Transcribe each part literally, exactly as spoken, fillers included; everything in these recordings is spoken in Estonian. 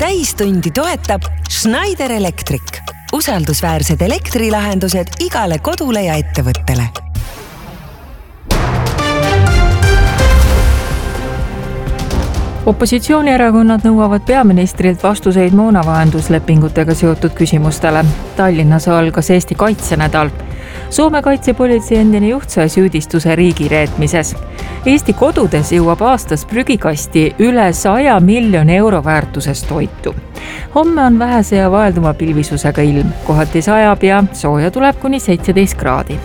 täistundi toetab Schneider Electric. Usaldusväärsed elektrilahendused igale kodule ja ettevõttele. Opositsioonierakonnad nõuavad peaministrilt vastuseid moonavahenduslepingutega seotud küsimustele. Tallinnas algas Eesti kaitsenädal. Soome kaitsepolitsei endine juht sai süüdistuse riigi reetmises. Eesti kodudes jõuab aastas prügikasti üle saja miljoni euro väärtuses toitu. Homme on vähese ja vaelduma pilvisusega ilm. Kohati sajab ja sooja tuleb kuni seitseteist kraadi.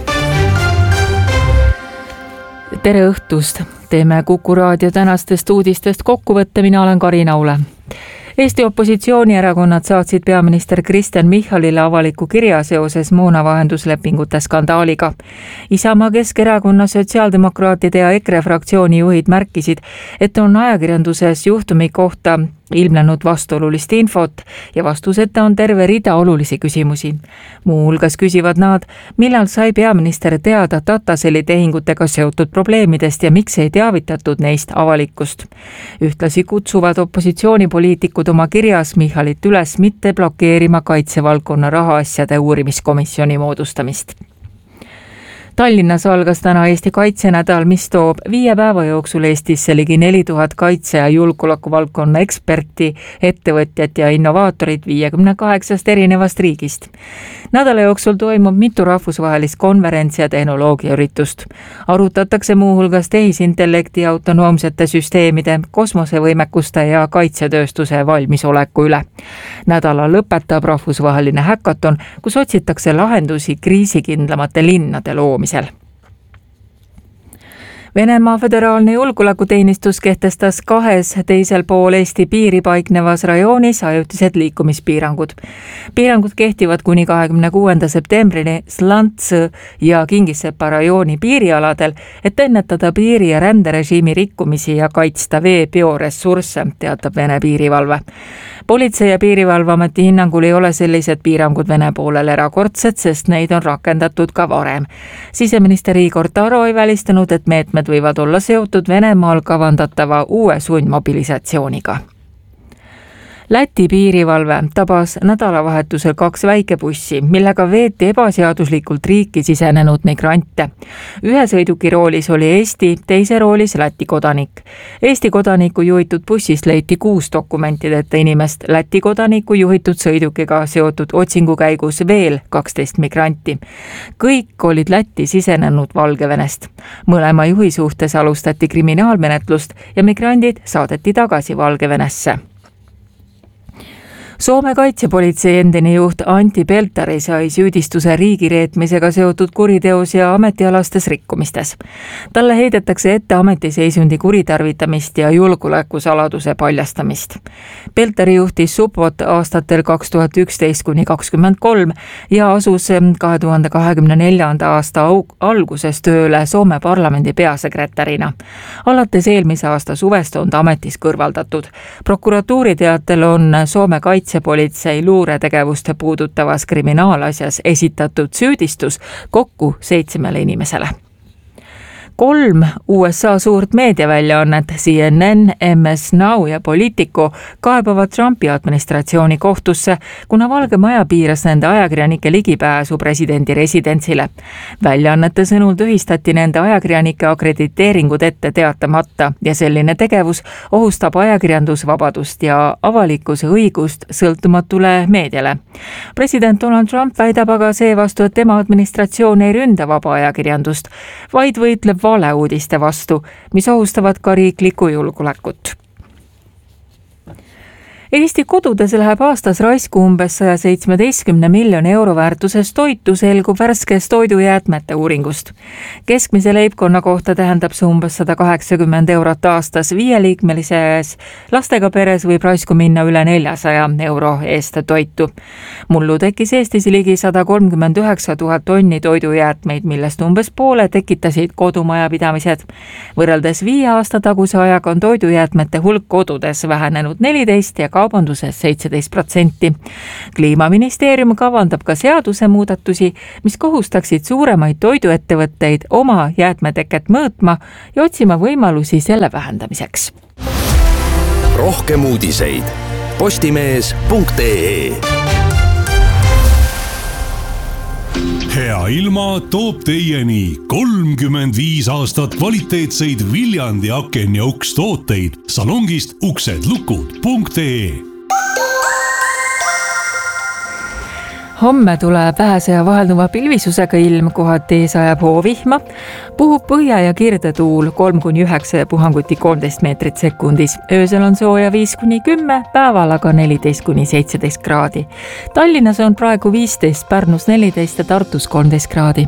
Tere õhtust! Teeme Kuku Raadio tänastest uudistest kokkuvõtte, mina olen Karina Ule. Eesti opositsioonierakonnad saatsid peaminister Kristen Michalile avaliku kirja seoses moonavahenduslepingute skandaaliga. Isamaa, Keskerakonna, Sotsiaaldemokraatide ja EKRE fraktsiooni juhid märkisid, et on ajakirjanduses juhtumi kohta ilmnenud vastuolulist infot ja vastuseta on terve rida olulisi küsimusi. Muu hulgas küsivad nad, millal sai peaminister teada Tataseli tehingutega seotud probleemidest ja miks ei teavitatud neist avalikkust. Ühtlasi kutsuvad opositsioonipoliitikud oma kirjas Michalit üles mitte blokeerima kaitsevaldkonna rahaasjade uurimiskomisjoni moodustamist. Tallinnas algas täna Eesti kaitsenädal, mis toob viie päeva jooksul Eestisse ligi neli tuhat kaitse- ja julgeolekuvaldkonna eksperti, ettevõtjat ja innovaatorit viiekümne kaheksast erinevast riigist. Nädala jooksul toimub mitu rahvusvahelist konverentsi ja tehnoloogiaüritust. Arutatakse muu hulgas tehisintellekti, autonoomsete süsteemide, kosmosevõimekuste ja kaitsetööstuse valmisoleku üle. Nädala lõpetab rahvusvaheline häkaton, kus otsitakse lahendusi kriisikindlamate linnade loomisel. Venemaa föderaalne julgeolekuteenistus kehtestas kahes teisel pool Eesti piiri paiknevas rajoonis ajutised liikumispiirangud. Piirangud kehtivad kuni kahekümne kuuenda septembrini Slants ja Kingissepa rajooni piirialadel, et ennetada piiri- ja ränderežiimi rikkumisi ja kaitsta vee bioressursse, teatab Vene piirivalve. Politsei- ja piirivalveameti hinnangul ei ole sellised piirangud Vene poolel erakordsed, sest neid on rakendatud ka varem. Siseminister Igor Taro ei välistanud, et meetmed võivad olla seotud Venemaal kavandatava uue sundmobilisatsiooniga. Läti piirivalve tabas nädalavahetusel kaks väikebussi, millega veeti ebaseaduslikult riiki sisenenud migrante. Ühe sõiduki roolis oli Eesti, teise roolis Läti kodanik. Eesti kodaniku juhitud bussist leiti kuus dokumentideta inimest, Läti kodaniku juhitud sõidukiga seotud otsingu käigus veel kaksteist migranti. Kõik olid Lätti sisenenud Valgevenest. Mõlema juhi suhtes alustati kriminaalmenetlust ja migrandid saadeti tagasi Valgevenesse. Soome kaitsepolitsei endine juht Antti Peltari sai süüdistuse riigireetmisega seotud kuriteos ja ametialastes rikkumistes. Talle heidetakse ette ametiseisundi kuritarvitamist ja julgeolekusaladuse paljastamist. Peltari juhtis Supot aastatel kaks tuhat üksteist kuni kakskümmend kolm ja asus kahe tuhande kahekümne neljanda aasta alguses tööle Soome parlamendi peasekretärina. Alates eelmise aasta suvest on ta ametis kõrvaldatud. Prokuratuuri teatel on Soome kaitse politsei luuretegevuste puudutavas kriminaalasjas esitatud süüdistus kokku seitsmele inimesele. Kolm U S A suurt meediaväljaannet C N N, M S Now ja Politico kaebavad Trumpi administratsiooni kohtusse, kuna Valge Maja piiras nende ajakirjanike ligipääsu presidendi residentsile. Väljaannete sõnul tühistati nende ajakirjanike akrediteeringud ette teatamata ja selline tegevus ohustab ajakirjandusvabadust ja avalikkuse õigust sõltumatule meediale. President Donald Trump väidab aga seevastu, et tema administratsioon ei ründa vaba ajakirjandust, vaid võitleb valeuudiste vastu, mis ohustavad ka riiklikku julgeolekut. Eesti kodudes läheb aastas raisku umbes saja seitsmeteistkümne miljoni euro väärtuses toitu, selgub värskes toidujäätmete uuringust. Keskmise leibkonna kohta tähendab see umbes sada kaheksakümmend eurot aastas. Viieliikmelises lastega peres võib raisku minna üle neljasaja euro eest toitu. Mullu tekkis Eestis ligi sada kolmkümmend üheksa tuhat tonni toidujäätmeid, millest umbes poole tekitasid kodumajapidamised. Võrreldes viie aasta taguse ajaga on toidujäätmete hulk kodudes vähenenud neliteist ja kaubanduses seitseteist protsenti. Kliimaministeerium kavandab ka seadusemuudatusi, mis kohustaksid suuremaid toiduettevõtteid oma jäätmeteket mõõtma ja otsima võimalusi selle vähendamiseks. Rohkem uudiseid. postimees punkt ee. Hea ilma toob teieni kolmkümmend viis aastat kvaliteetseid Viljandi aken ja uks tooteid salongist uksedlukud punkt ee. Homme tuleb vähese ja vahelduva pilvisusega ilm, kohati sajab hoovihma, puhub põhja ja kirde tuul kolm kuni üheksa ja puhanguti kolmteist meetrit sekundis. Öösel on sooja viis kuni kümme, päeval aga neliteist kuni seitseteist kraadi. Tallinnas on praegu viisteist, Pärnus neliteist ja Tartus kolmteist kraadi.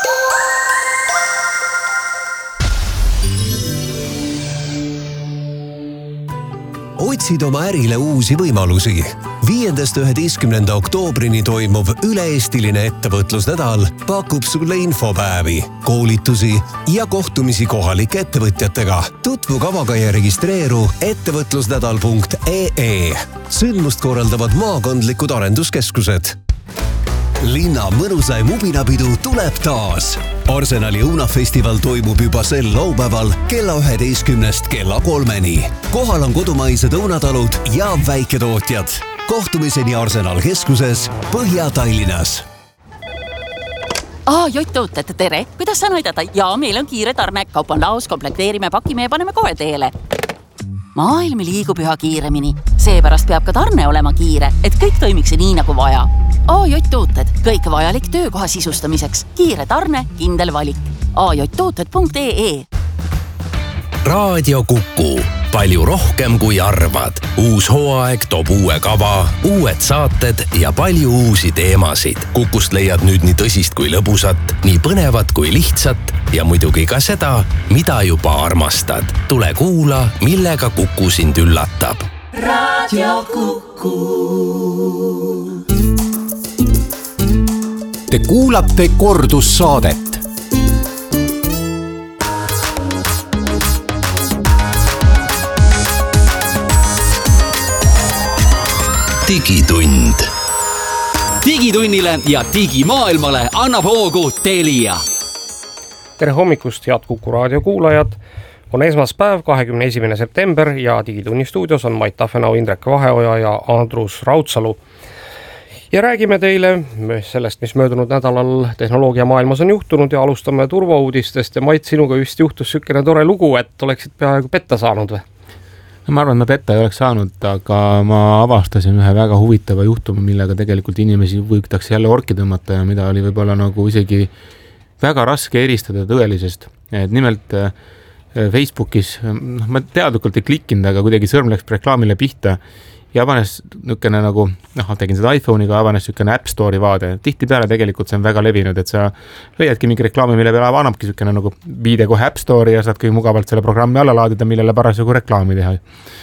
Otsid oma ärile uusi võimalusi. viiendast üheteistkümnenda oktoobrini toimuv üle-eestiline ettevõtlusnädal pakub sulle infopäevi, koolitusi ja kohtumisi kohalike ettevõtjatega. Tutvu kavaga ja registreeru ettevõtlusnädal punkt ee. Sündmust korraldavad maakondlikud arenduskeskused. Linna mõnusaim ubinapidu tuleb taas. Arsenali õunafestival toimub juba sel laupäeval kella üheteistkümnest kella kolmeni. Kohal on kodumaised õunatalud ja väiketootjad. Kohtumiseni Arsenal keskuses Põhja-Tallinnas. Aa, Jott-tooted, tere! Kuidas saan aidata? Jaa, meil on kiire tarne. Kaup on laos, komplekteerime, pakime ja paneme kohe teele. Maailm liigub üha kiiremini. Seepärast peab ka tarne olema kiire, et kõik toimiks nii nagu vaja. A J-tooted, kõik vajalik töökoha sisustamiseks. Kiire tarne, kindel valik. a j tooted punkt ee. Raadio Kuku. Palju rohkem kui arvad. Uus hooaeg toob uue kava, uued saated ja palju uusi teemasid. Kukust leiad nüüd nii tõsist kui lõbusat, nii põnevat kui lihtsat ja muidugi ka seda, mida juba armastad. Tule kuula, millega Kuku sind üllatab. Raadio Kuku. Te kuulate kordussaadet. Digitund. Digitunnile ja digimaailmale annab hoogu Telia. Tere hommikust, head Kuku raadio kuulajad. On esmaspäev, kahekümne esimene september ja Digitunni stuudios on Mait Tafenau, Indrek Vaheoja ja Andrus Raudsalu. Ja räägime teile sellest, mis möödunud nädalal tehnoloogia maailmas on juhtunud ja alustame turvauudistest. Ja Mait, sinuga vist juhtus sükene tore lugu, et oleksid peaaegu petta saanud või? No, ma arvan, et ma petta ei oleks saanud, aga ma avastasin ühe väga huvitava juhtumi, millega tegelikult inimesi võitakse jälle orki tõmmata ja mida oli võib-olla nagu isegi väga raske eristada tõelisest. Et nimelt Facebookis, no, ma teadlikult ei klikkinud, aga kuidagi sõrm läks reklaamile pihta ja avanes nükene nagu, noh, tegin seda iPhone'iga, avanes nükene App Store'i vaade. Tihti peale tegelikult see on väga levinud, et sa leiadki mingi reklaami, mille peale annabki nükene nagu viide kohe App Store'i ja saad kõik mugavalt selle programmi alla laadida, millele parasjagu reklaami teha.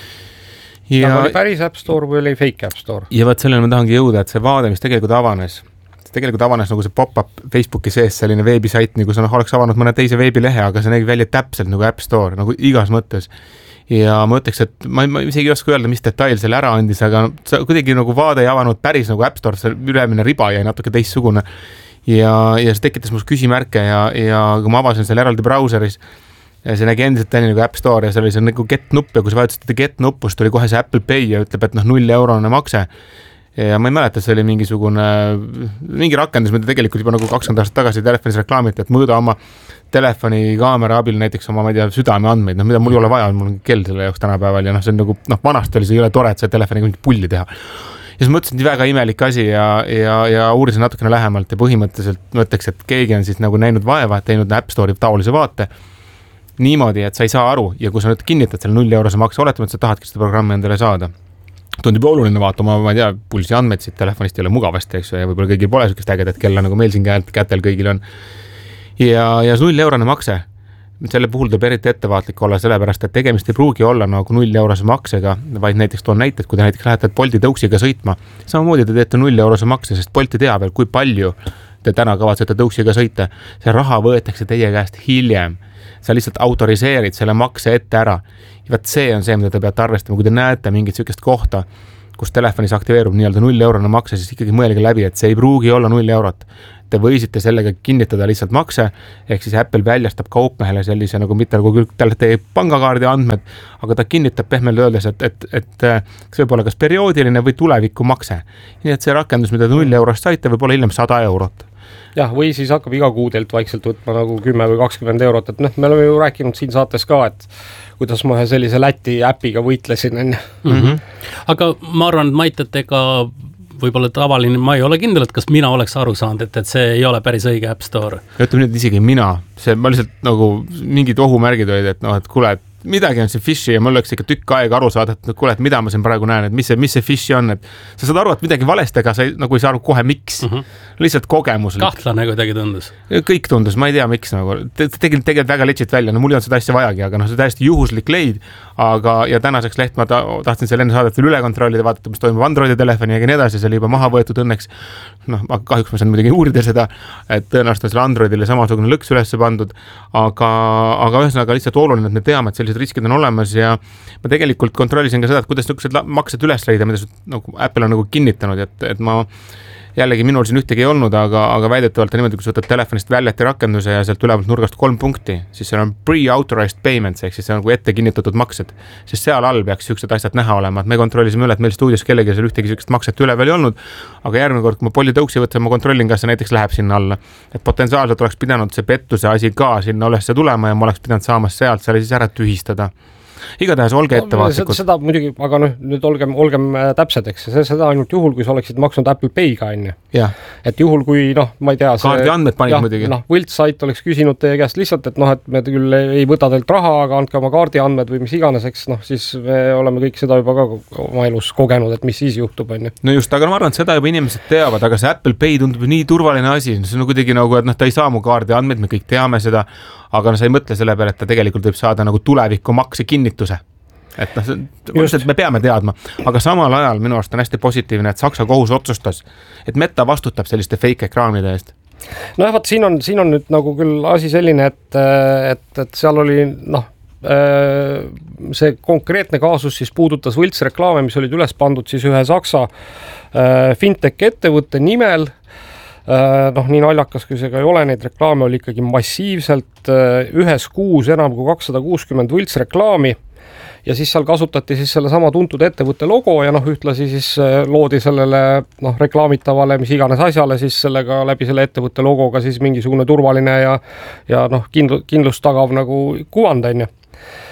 Ja oli päris App Store või oli fake App Store? Ja vaat sellele ma tahangi jõuda, et see vaade, mis tegelikult avanes, tegelikult avanes nagu see pop-up Facebooki sees selline veebisait, nagu sa oleks avanud mõne teise veebilehe, aga see nägi välja täpselt nagu App Store, nagu igas mõttes. Ja ma ütleks, et ma, ma isegi ei oska öelda, mis detail selle ära andis, aga sa kuidagi nagu vaade ei avanud päris nagu App Store, see ülemine riba jäi natuke teistsugune. Ja, ja see tekitas must küsimärke ja, ja kui ma avasin selle eraldi brauseris, see nägi endiselt täni nagu App Store ja see oli see nagu get-nupp ja kui sa vajutasite get-nuppust, tuli kohe see Apple Pay ja ütleb, et noh, null eurone makse. Ja ma ei mäleta, see oli mingisugune, mingi rakendus, mida tegelikult juba nagu kakskümmend aastat tagasi telefonis reklaamiti, et mõõda oma telefoni kaamera abil näiteks oma, ma ei tea, südame andmeid, noh, mida mul ei ole vaja, mul on kell selle jaoks tänapäeval ja noh, see on nagu, noh, vanasti oli see ei ole tore, et see telefoniga mingi pulli teha. Ja siis mõtlesin, et väga imelik asi ja, ja, ja uurisin natukene lähemalt ja põhimõtteliselt mõtleks, et keegi on siis nagu näinud vaeva, teinud App Store'i taolise vaate niimoodi, et sa ei saa aru ja kui sa nüüd kinnitad selle null eurose makse, oletame, et sa tahadki seda programmi endale saada. Tundub oluline vaatama, ma ei tea, pulsi andmeid siit telefonist ei ole mugavasti, eks, ja võib-olla kõigil pole sükest ägedat kella, nagu meil siin kätel kõigil on. Ja, ja null eurone makse, selle puhul tuleb eriti ettevaatlik olla, sellepärast, et tegemist ei pruugi olla nagu null eurose maksega, vaid näiteks toon näited, kui te näiteks lähete Bolti tõuksiga sõitma. Samamoodi te teete null eurose makse, sest Bolti teab veel, kui palju te täna kavatsete tõuksiga sõita. See raha võetakse teie käest hiljem. Sa lihtsalt autoriseerid selle makse ette ära. Ja vaat see on see, mida te peate arvestama, kui te näete mingit sükest kohta, kus telefonis aktiveerub nii-öelda null eurone makse, siis ikkagi mõelge läbi, et see ei pruugi olla null eurot. Te võisite sellega kinnitada lihtsalt makse, ehk siis Apple väljastab kaupmehele sellise nagu mitte nagu küll teie pangakaardi andmed, aga ta kinnitab pehmelt öeldes, et, et, et see võib olla kas perioodiline või tuleviku makse. Nii et see rakendus, mida null eurost saite, võib olla hiljem sada eurot. Jah, või siis hakkab iga kuudelt vaikselt võtma nagu kümme või kakskümmend eurot, et noh, me oleme ju rääkinud siin saates ka, et kuidas ma ühe sellise Läti äpiga võitlesin. Mm-hmm. Aga ma arvan, et Mait, et ega võib-olla tavaline, ma ei ole kindel, et kas mina oleks aru saanud, et, et see ei ole päris õige App Store. Ütleme nüüd isegi mina, see ma lihtsalt nagu mingid ohumärgid olid, et noh, et kuule, et midagi on see fishi ja mul oleks ikka tükk aega aru saada, et kuule, et mida ma siin praegu näen, et mis see, mis see fishi on, et sa saad aru, et midagi valesti, aga sa ei, nagu ei saa aru kohe, miks. Mm-hmm. Lihtsalt kogemuslik. Kahtlane kuidagi tundus. Kõik tundus, ma ei tea, miks nagu. Tegelikult tegelikult väga legit välja, no mul ei olnud seda asja vajagi, aga noh, see täiesti juhuslik leid, aga ja tänaseks leht ma ta, tahtsin selle enne saadet veel üle kontrollida, vaadata, mis toimub Androidi telefoni ja nii edasi, see oli juba maha võetud õnneks. Noh, kahjuks ma saan muidugi uurida seda, et tõenäoliselt on selle Androidile samasugune lõks üles pandud, aga, aga ühesõnaga lihtsalt oluline, et me teame, et sellised riskid on olemas ja ma tegelikult kontrollisin ka seda, et kuidas niisugused maksed üles leida, mida nagu Apple on nagu kinnitanud, et, et ma jällegi minul siin ühtegi ei olnud, aga, aga väidetavalt on niimoodi, kui sa võtad telefonist väljati rakenduse ja sealt ülevalt nurgast kolm punkti, siis seal on pre-authorized payments, ehk siis see on nagu ette kinnitatud maksed, sest seal all peaks niisugused asjad näha olema, et me kontrollisime üle, et meil stuudios kellegi seal ühtegi niisugust makset üle veel ei olnud, aga järgmine kord, kui ma Polly Tõuksi võtan, ma kontrollin, kas see näiteks läheb sinna alla, et potentsiaalselt oleks pidanud see pettuse asi ka sinna ülesse tulema ja ma oleks pidanud saama sealt selle siis ära tühistada. Igatahes olge ettevaatlikud. Seda muidugi, aga noh, nüüd olgem, olgem täpsed, eks, seda ainult juhul, kui sa oleksid maksnud Apple Pay'ga enne. Et juhul, kui noh, ma ei tea, kaardi andmed panid jah, muidugi. Noh, võltssait oleks küsinud teie käest lihtsalt, et noh, et me küll ei võta teilt raha, aga andke oma kaardi andmed või mis iganes, eks, noh, siis me oleme kõik seda juba ka oma elus kogenud, et mis siis juhtub, on ju. No just, aga ma arvan, et seda juba inimesed teavad, aga see Apple Pay tundub nii turvaline asi, see on kuidagi nagu, et noh, ta ei saa mu kaardi andmed, me kõik teame seda, aga no, sa ei mõtle selle peale, et ta tegelikult võib saada nagu tuleviku makse kinnituse. Et noh, see, me peame teadma, aga samal ajal minu arust on hästi positiivne, et Saksa kohus otsustas, et Meta vastutab selliste fake ekraanide eest. No jah, vaat siin on, siin on nüüd nagu küll asi selline, et, et, et seal oli noh, see konkreetne kaasus siis puudutas võltsreklaame, mis olid üles pandud siis ühe Saksa fintech ettevõtte nimel. Noh, nii naljakas, kui see ka ei ole, neid reklaame oli ikkagi massiivselt ühes kuus enam kui kakssada kuuskümmend võltsreklaami. Ja siis seal kasutati siis selle sama tuntud ettevõtte logo ja noh, ühtlasi siis loodi sellele noh, reklaamitavale, mis iganes asjale siis sellega läbi selle ettevõtte logoga siis mingisugune turvaline ja, ja noh, kindlu, kindlust tagav nagu kuvand on ju.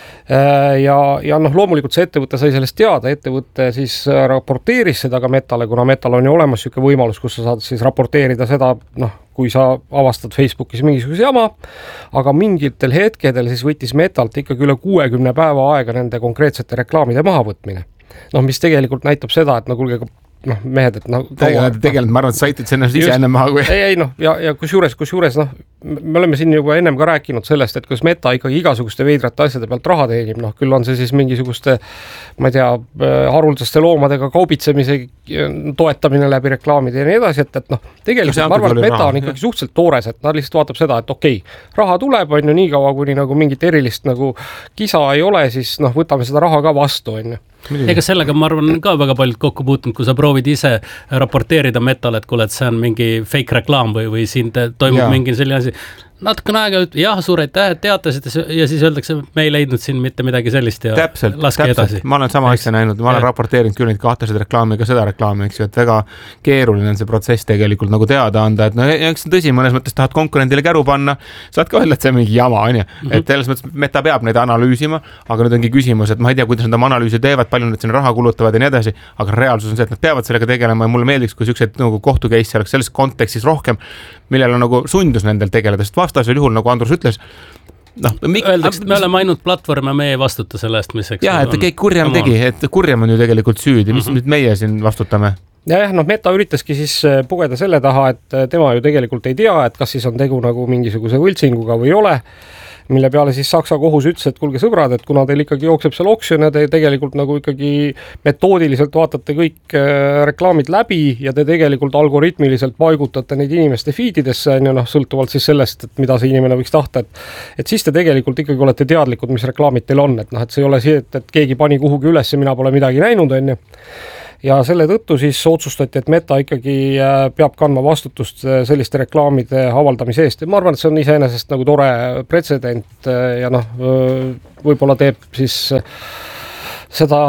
Ja, ja noh, loomulikult see ettevõte sai sellest teada, ettevõte siis raporteeris seda ka Metale, kuna Metal on ju olemas siuke võimalus, kus sa saad siis raporteerida seda, noh, kui sa avastad Facebookis mingisuguse jama, aga mingitel hetkedel siis võttis Metalt ikkagi üle kuuekümne päeva aega nende konkreetsete reklaamide mahavõtmine. Noh, mis tegelikult näitab seda, et no kuulge, noh, mehed, et noh, tegelikult ma arvan, et saitid selle ise enne maha kui... Ei, ei, noh, ja, ja kus juures, kus juures, noh, me oleme siin juba ennem ka rääkinud sellest, et kus Meta ikkagi igasuguste veidrate asjade pealt raha teenib, noh, küll on see siis mingisuguste, ma ei tea, haruldaste loomadega kaubitsemise toetamine läbi reklaamide ja nii edasi, et, et noh, tegelikult ma arvan, et Meta on ikkagi suhteliselt toores, et nad lihtsalt vaatab seda, et okei, okay, raha tuleb, on ju, nii kaua, kuni nagu mingit erilist nagu kisa ei ole, siis noh, võtame seda raha ka vastu, on ju. Ega sellega ma arvan ka väga paljud kokku puutunud, kui sa proovid ise raporteerida Metale, et kuule, et see on mingi fake reklaam või, või siin toimub ja. Mingi selline asi. Natukene aega, jah, suur aitäh, teatasid ja siis öeldakse, me ei leidnud siin mitte midagi sellist ja täpselt, laske täpselt. edasi. Ma olen sama asja näinud, ma olen ja. raporteerinud küll neid kahtlased reklaami, ka seda reklaami, eks ju, et väga keeruline on see protsess tegelikult nagu teada anda, et no eks tõsi, mõnes mõttes tahad konkurendile käru panna, saad ka öelda, et see on mingi jama, on ju, mm-hmm. et selles mõttes Meta peab neid analüüsima, aga nüüd ongi küsimus, et ma ei tea, kuidas nad oma analüüsi teevad, palju nad sinna raha kulutavad ja nii edasi, aga reaalsus on see, et nad peavad sellega tegelema ja mulle meeldiks, kui siukseid nagu kohtu case oleks selles kontekstis rohkem, millel on nagu sundus nendel tegeleda, sest vastasel juhul, nagu Andrus ütles, noh, mik... Öeldaks, me oleme ainult platvorm ja me ei vastuta sellest, mis eks jah, et kõik kurjam tegi, et kurjam on ju tegelikult süüdi, mis mm-hmm. nüüd meie siin vastutame? Ja jah, noh, Meta üritaski siis pugeda selle taha, et tema ju tegelikult ei tea, et kas siis on tegu nagu mingisuguse võltsinguga või ei ole, mille peale siis Saksa kohus ütles, et kuulge sõbrad, et kuna teil ikkagi jookseb seal oksjon ja te tegelikult nagu ikkagi metoodiliselt vaatate kõik reklaamid läbi ja te tegelikult algoritmiliselt paigutate neid inimeste feedidesse, ja noh, sõltuvalt siis sellest, et mida see inimene võiks tahta, et, et siis te tegelikult ikkagi olete teadlikud, mis reklaamid teil on, et noh, et see ei ole see, et, et keegi pani kuhugi üles ja mina pole midagi näinud, on ju. ja selle tõttu siis otsustati, et Meta ikkagi peab kandma vastutust selliste reklaamide avaldamise eest. Ma arvan, et see on iseenesest nagu tore pretsedent ja noh, võib-olla teeb siis seda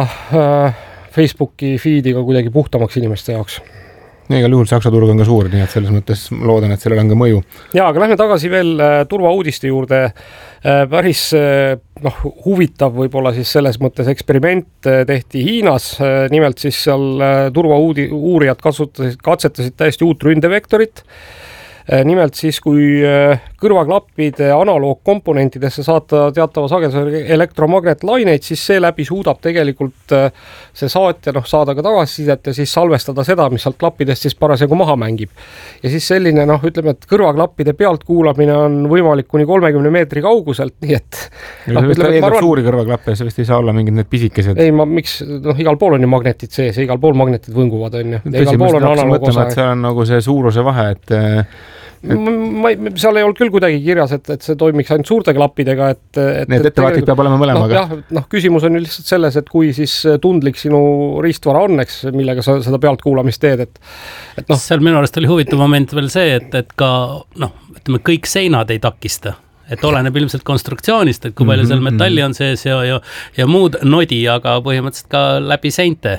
Facebooki feed'i ka kuidagi puhtamaks inimeste jaoks. Ja igal juhul Saksa turg on ka suur, nii et selles mõttes loodan, et sellel on ka mõju. Ja, aga lähme tagasi veel turvauudiste juurde. Päris noh, huvitav võib-olla siis selles mõttes eksperiment tehti Hiinas. Nimelt siis seal turvauurijad katsetasid täiesti uut ründevektorit. Nimelt siis, kui kõrvaklappide analoogkomponentidesse saata teatava sageduse elektromagnetlaineid, siis seeläbi suudab tegelikult see saatja noh, saada ka tagasisidet ja siis salvestada seda, mis sealt klappidest siis parasjagu maha mängib. Ja siis selline, noh, ütleme, et kõrvaklappide pealt kuulamine on võimalik kuni kolmekümne meetri kauguselt, nii et... No, ütleme, et arvan... suuri kõrvaklappe, see vist ei saa olla mingid need pisikesed. Ei, ma miks, noh, igal pool on ju magnetid sees ja igal pool magnetid võnguvad, on ju. Ja igal pool on analoogosa. See on nagu see suuruse vahe, et... Et... Ma, seal ei olnud küll kuidagi kirjas, et, et see toimiks ainult suurte klappidega, et, et need ettevaatik peab olema mõlemaga. No, jah, noh, küsimus on ju lihtsalt selles, et kui siis tundlik sinu riistvara on, eks, millega sa seda pealt kuulamist teed, et, et noh. Seal minu arust oli huvitav moment veel see, et, et ka, noh, ütleme, kõik seinad ei takista. Et oleneb ilmselt konstruktsioonist, et kui palju seal metalli on sees ja, ja, ja muud nodi, aga põhimõtteliselt ka läbi seinte.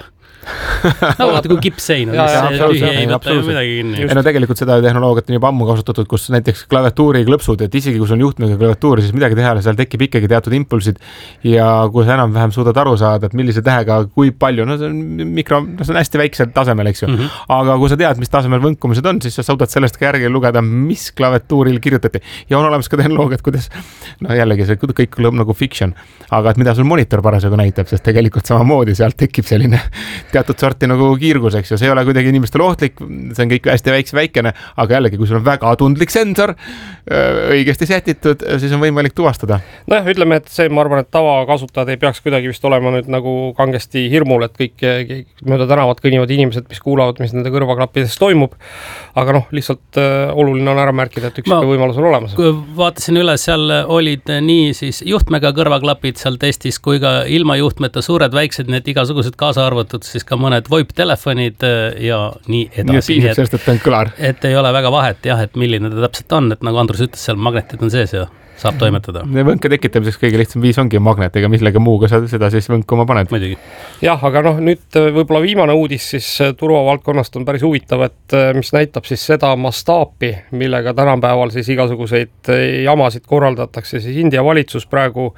No vaata, kui kipsein on, siis tühi ei võta ju midagi kinni. Ei, no tegelikult seda tehnoloogiat on juba ammu kasutatud, kus näiteks klaviatuuri klõpsud, et isegi kui sul on juhtmega klaviatuuri, siis midagi teha, seal tekib ikkagi teatud impulsid ja kui sa enam-vähem suudad aru saada, et millise tähega, kui palju, no see on mikro, no see on hästi väiksel tasemel, eks ju. Mm-hmm. Aga kui sa tead, mis tasemel võnkumised on, siis sa suudad sellest ka järgi lugeda, mis klaviatuuril kirjutati. Ja on olemas ka tehnoloogiat, kuidas, no jällegi see kõik kõlab nagu fiction, aga et mida sul monitor parasjagu näitab, sest tegelikult samamoodi sealt tekib selline teatud sorti nagu kiirgus, eks ju, see ei ole kuidagi inimestele ohtlik, see on kõik hästi väikse väikene, aga jällegi, kui sul on väga tundlik sensor õigesti sätitud, siis on võimalik tuvastada. No jah, ütleme, et see, ma arvan, et tavakasutajad ei peaks kuidagi vist olema nüüd nagu kangesti hirmul, et kõik mööda tänavat kõnivad inimesed, mis kuulavad, mis nende kõrvaklappides toimub, aga noh, lihtsalt oluline on ära märkida, et üks ma, võimalus on olemas. Kui vaatasin üle, seal olid nii siis juhtmega kõrvaklapid seal testis, kui ka ilma juhtmeta suured väiksed, need igasugused kaasa arvatud, siis ka mõned VoIP-telefonid ja nii edasi. Nii, et sellest, et on kõlar. Et ei ole väga vahet, jah, et milline ta täpselt on, et nagu Andrus ütles, seal magnetid on sees ja saab toimetada. Võnke tekitamiseks kõige lihtsam viis ongi magnetiga, millega muuga sa seda siis võnkuma paned. Muidugi. Jah, aga noh, nüüd võib-olla viimane uudis siis turvavaldkonnast on päris huvitav, et mis näitab siis seda mastaapi, millega tänapäeval siis igasuguseid jamasid korraldatakse, siis India valitsus praegu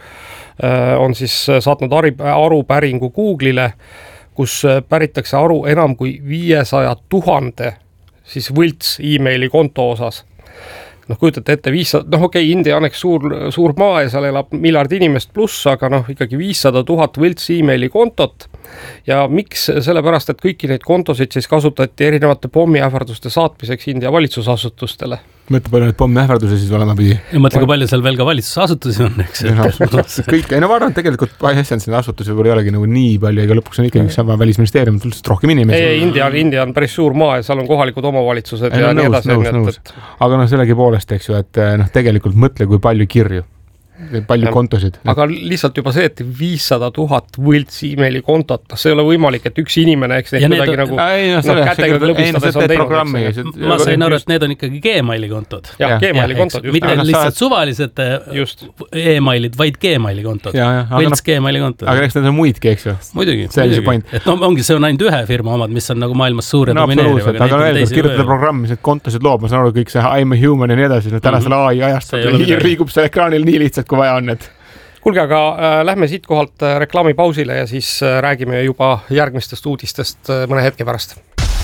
on siis saatnud arupäringu Google'ile, kus päritakse aru enam kui viiesaja tuhande siis võlts e-maili konto osas. Noh, kujutate ette, viissada, noh okei, okay, India on eks suur, suur maa ja seal elab miljard inimest pluss, aga noh, ikkagi viissada tuhat võlts e-maili kontot. Ja miks? Sellepärast, et kõiki neid kontosid siis kasutati erinevate pommiähvarduste saatmiseks India valitsusasutustele. Mõtle palju need pommiähvardusi siis olema pidi. Ja mõtle, kui palju seal veel ka valitsusasutusi on, eks. Kõik, ei no vaadanud, tegelikult asjans neid asutusi võib ei olegi nagu nii palju, ega lõpuks on ikkagi üks sama välisministeerium, tulnud rohkem inimesi. Ei, India, India on päris suur maa ja seal on kohalikud omavalitsused ei, ja no, nii nõus, edasi. Nõus, nõus. Et... Aga noh, sellegi poolest, eks ju, et noh, tegelikult mõtle, kui palju kirju. Palju kontosid. Aga lihtsalt juba see, et viissada tuhat võlts e-maili kontot, see ei ole võimalik, et üks inimene, eks neid kuidagi nagu ei, no, no, kätega klõbistades on teinud. Ma sain aru, et need on ikkagi Gmaili kontod. Jah, Gmaili kontod. Mitte lihtsalt suvalised e-mailid, vaid Gmaili kontod. Võlts Gmaili kontod. Aga eks need on muidki, eks ju. Muidugi. Et no ongi, see on ainult ühe firma omad, mis on nagu maailmas suur ja domineeriv. Aga öeldes, kirjutada programmi, mis need kontosid loob, ma saan aru, kõik see I'm a human ja nii edasi, tänasel A I ajast liigub see ekraanil nii lihtsalt, kui vaja on, et kuulge, aga äh, lähme siit kohalt äh, reklaamipausile ja siis äh, räägime juba järgmistest uudistest äh, mõne hetke pärast.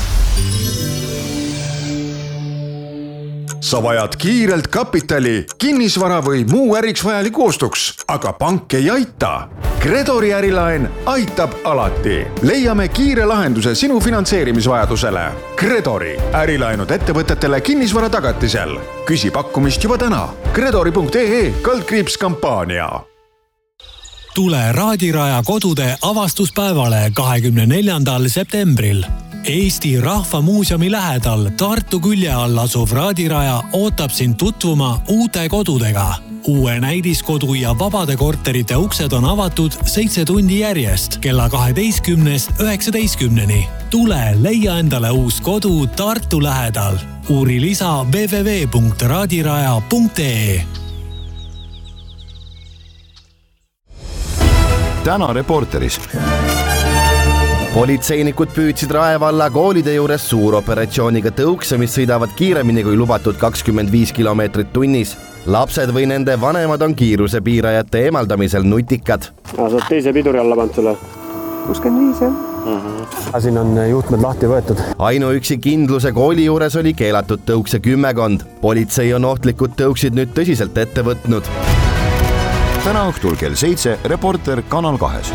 Sa vajad kiirelt kapitali, kinnisvara või muu äriks vajaliku ostuks, aga pank ei aita. Gredori ärilaen aitab alati. Leiame kiire lahenduse sinu finantseerimisvajadusele. Gredori ärilaenud ettevõtetele kinnisvara tagatisel. Küsi pakkumist juba täna. Gredori punkt ee kaldkriips kampaania. Tule Raadiraja kodude avastuspäevale kahekümne neljandal septembril. Eesti Rahva Muuseumi lähedal Tartu külje all asuv Raadiraja ootab sind tutvuma uute kodudega. Uue näidiskodu ja vabade korterite uksed on avatud seitse tundi järjest kella kaheteistkümnest üheksateistkümneni. tule, leia endale uus kodu Tartu lähedal. Uuri lisa w w w punkt raadiraja punkt ee. Täna Reporteris. Politseinikud püüdsid Rae valla koolide juures suuroperatsiooniga tõukse, mis sõidavad kiiremini kui lubatud kakskümmend viis kilomeetrit tunnis. Lapsed või nende vanemad on kiiruse piirajate eemaldamisel nutikad. Sa oled teise piduri alla pannud sulle? kuuskümmend viis, jah. Uh-huh. Siin on juhtmed lahti võetud. Ainuüksi kindluse kooli juures oli keelatud tõukse kümmekond. Politsei on ohtlikud tõuksid nüüd tõsiselt ette võtnud. Täna õhtul kell seitse Reporter Kanal kahes.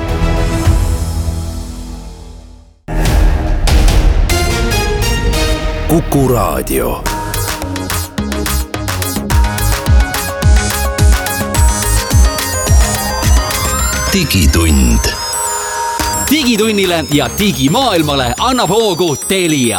Kuku Raadio. Digitund. Digitunnile ja digimaailmale annab hoogu Telia.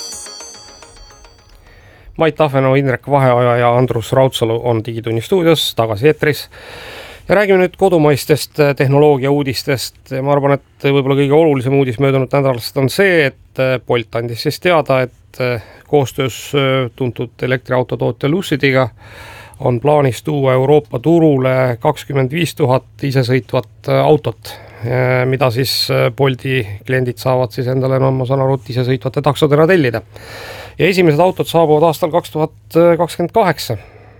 Mait Tafenau, Indrek Vaheoja ja Andrus Rautsalu on Digitunni stuudios tagasi eetris. Ja räägime nüüd kodumaistest tehnoloogia uudistest. Ma arvan, et võib-olla kõige olulisem uudis möödunud nädalast on see, et Bolt andis siis teada, et koostöös tuntud elektriautotootja Lucidiga on plaanis tuua Euroopa turule kakskümmend viis tuhat isesõitvat autot, mida siis Bolti kliendid saavad siis endale, no ma saan aru, isesõitvate taksodena tellida. Ja esimesed autod saabuvad aastal kaks tuhat kakskümmend kaheksa.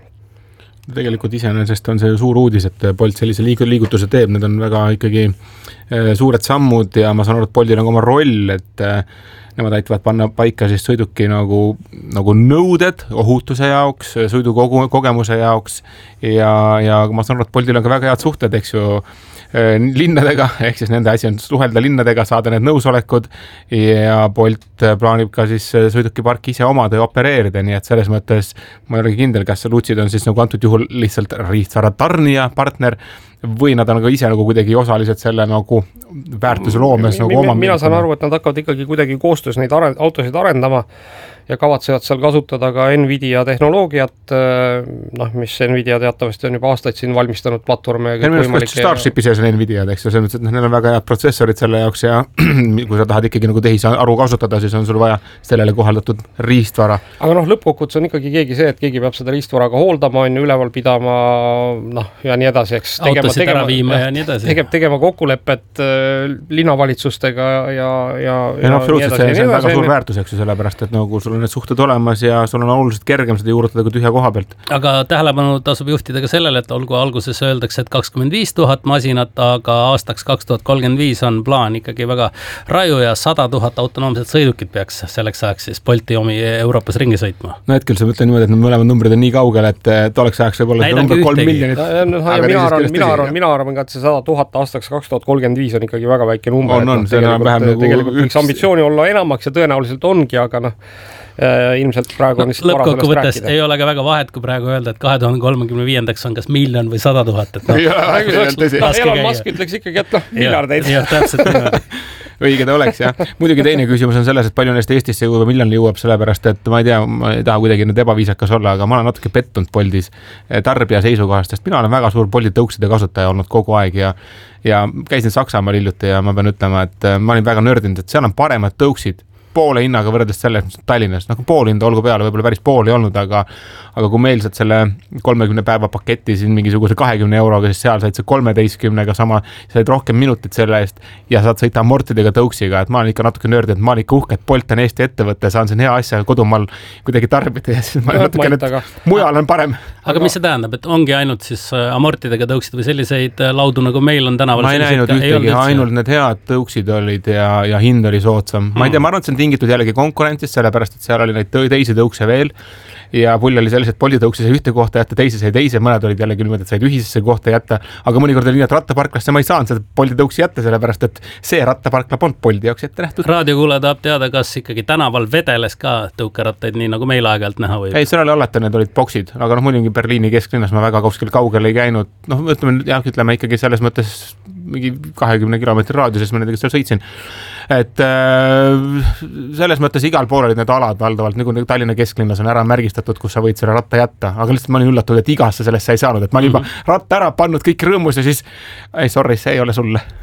Tegelikult iseenesest on see suur uudis, et Bolt sellise liigutuse teeb, need on väga ikkagi suured sammud ja ma saan aru, et Boltil on oma roll, et nemad aitavad panna paika siis sõiduki nagu, nagu nõuded ohutuse jaoks, sõidu kogemuse jaoks ja, ja ma saan aru, et Boltil on ka väga head suhted, eks ju, linnadega, ehk siis nende asi on suhelda linnadega, saada need nõusolekud ja Bolt plaanib ka siis sõidukiparki ise omada ja opereerida, nii et selles mõttes ma ei ole kindel, kas Lucid on siis nagu antud juhul lihtsalt riistvara tarnija partner või nad on ka ise nagu kuidagi osalised selle nagu väärtuse loomes nagu oma. Mina saan aru, et nad hakkavad ikkagi kuidagi koostöös neid are- autosid arendama ja kavatsevad seal kasutada ka Nvidia tehnoloogiat, noh, mis Nvidia teatavasti on juba aastaid siin valmistanud platvorme. Starshipi sees on Nvidia, eks ju, selles mõttes, et neil on väga head protsessorid selle jaoks ja kui sa tahad ikkagi nagu tehisaru kasutada, siis on sul vaja sellele kohaldatud riistvara. Aga noh, lõppkokkuvõttes on ikkagi keegi see, et keegi peab seda riistvaraga hooldama, on üleval pidama, noh, ja nii edasi, eks tegema, tegema, viima ja nii edasi. Tegema, tegema kokkulepet linnavalitsustega ja, ja, ja no, absoluutselt, see, see on väga suur väärtus, eks ju, sellepärast, et nagu sul on need suhted olemas ja sul on oluliselt kergem seda juurutada kui tühja koha pealt. Aga tähelepanu tasub juhtida ka sellele, et olgu alguses öeldakse, et kakskümmend viis tuhat masinat, aga aastaks kaks tuhat kolmkümmend viis on plaan ikkagi väga raju ja sada tuhat autonoomset sõidukit peaks selleks ajaks siis Bolti omi Euroopas ringi sõitma. No hetkel sa mõtlen niimoodi, et need mõlemad numbrid on nii kaugel, et tolleks ajaks võib olla number kolm miljonit. Mina arvan, mina arvan, mina arvan ka, et see sada tuhat aastaks kaks tuhat kolmkümmend viis on ikkagi väga väike number. On, on, see on vähem nagu tegelikult võiks ambitsiooni olla enamaks ja tõenäoliselt ongi, aga noh, ilmselt praegu on no, lõppkokkuvõttes ei ole ka väga vahet, kui praegu öelda, et kahe tuhande kolmekümne viiendaks on kas miljon või sada tuhat. No, Elon Musk ütleks ikkagi, et noh, miljardeid. Jah, täpselt niimoodi. Õige ta oleks, jah. Muidugi teine küsimus on selles, et palju neist Eestisse jõuab, miljonile jõuab, sellepärast, et ma ei tea, ma ei taha kuidagi nüüd ebaviisakas olla, aga ma olen natuke pettunud Boltis tarbija seisukohast, sest mina olen väga suur Bolti tõukside kasutaja olnud kogu aeg ja, ja käisin Saksamaal hiljuti ja ma pean ütlema, et ma olin väga nördinud, et seal on paremad tõuksid poole hinnaga võrreldes selle Tallinnas, nagu pool hinda olgu peale, võib-olla päris pool ei olnud, aga aga kui meil saad selle kolmekümne päeva paketi siin mingisuguse kahekümne euroga, siis seal said see kolmeteistkümnega sama, said rohkem minutit selle eest ja saad sõita amortidega tõuksiga, et ma olen ikka natuke nördi, et ma olen ikka uhke, et Bolt on Eesti ettevõte, saan siin hea asja kodumaal kuidagi tarbida ja siis ma olen natuke nüüd mujal on parem. Aga mis see tähendab, et ongi ainult siis amortidega tõuksid või selliseid laudu, nagu meil on tänaval? Ma ei näinud ühtegi, ainult need head tõuksid olid ja, ja hind oli sootsam. Ma ei tea, ma arvan, et see on tingitud jällegi konkurentsist, sellepärast, et seal oli neid teisi tõukse veel ja pull oli sellised Bolti tõukse sai ühte kohta jätta, teise sai teise, mõned olid jällegi niimoodi, et said ühisesse kohta jätta, aga mõnikord oli nii, et rattaparklasse ma ei saanud seda Bolti tõuksi jätta, sellepärast, et see rattaparkla polnud Bolti jaoks ette nähtud. Raadiokuule tahab teada, kas ikkagi tänaval vedeles ka tõukerattaid, nii nagu meil aeg-ajalt näha võib? Ei, seal oli alati, need olid boksid, aga noh, muidugi Berliini kesklinnas ma väga kauskil kaugel ei käinud, noh, ütleme, jah, ütleme ikkagi selles mõttes mingi kahekümne kilomeetri raadiuses ma nendega seal sõitsin. Et äh, selles mõttes igal pool olid need alad valdavalt, nagu Tallinna kesklinnas on ära märgistatud, kus sa võid selle ratta jätta, aga lihtsalt ma olin üllatunud, et igasse sellest sa ei saanud, et ma olin juba ratta ära pannud kõik rõõmus ja siis ei, sorry, see ei ole sulle.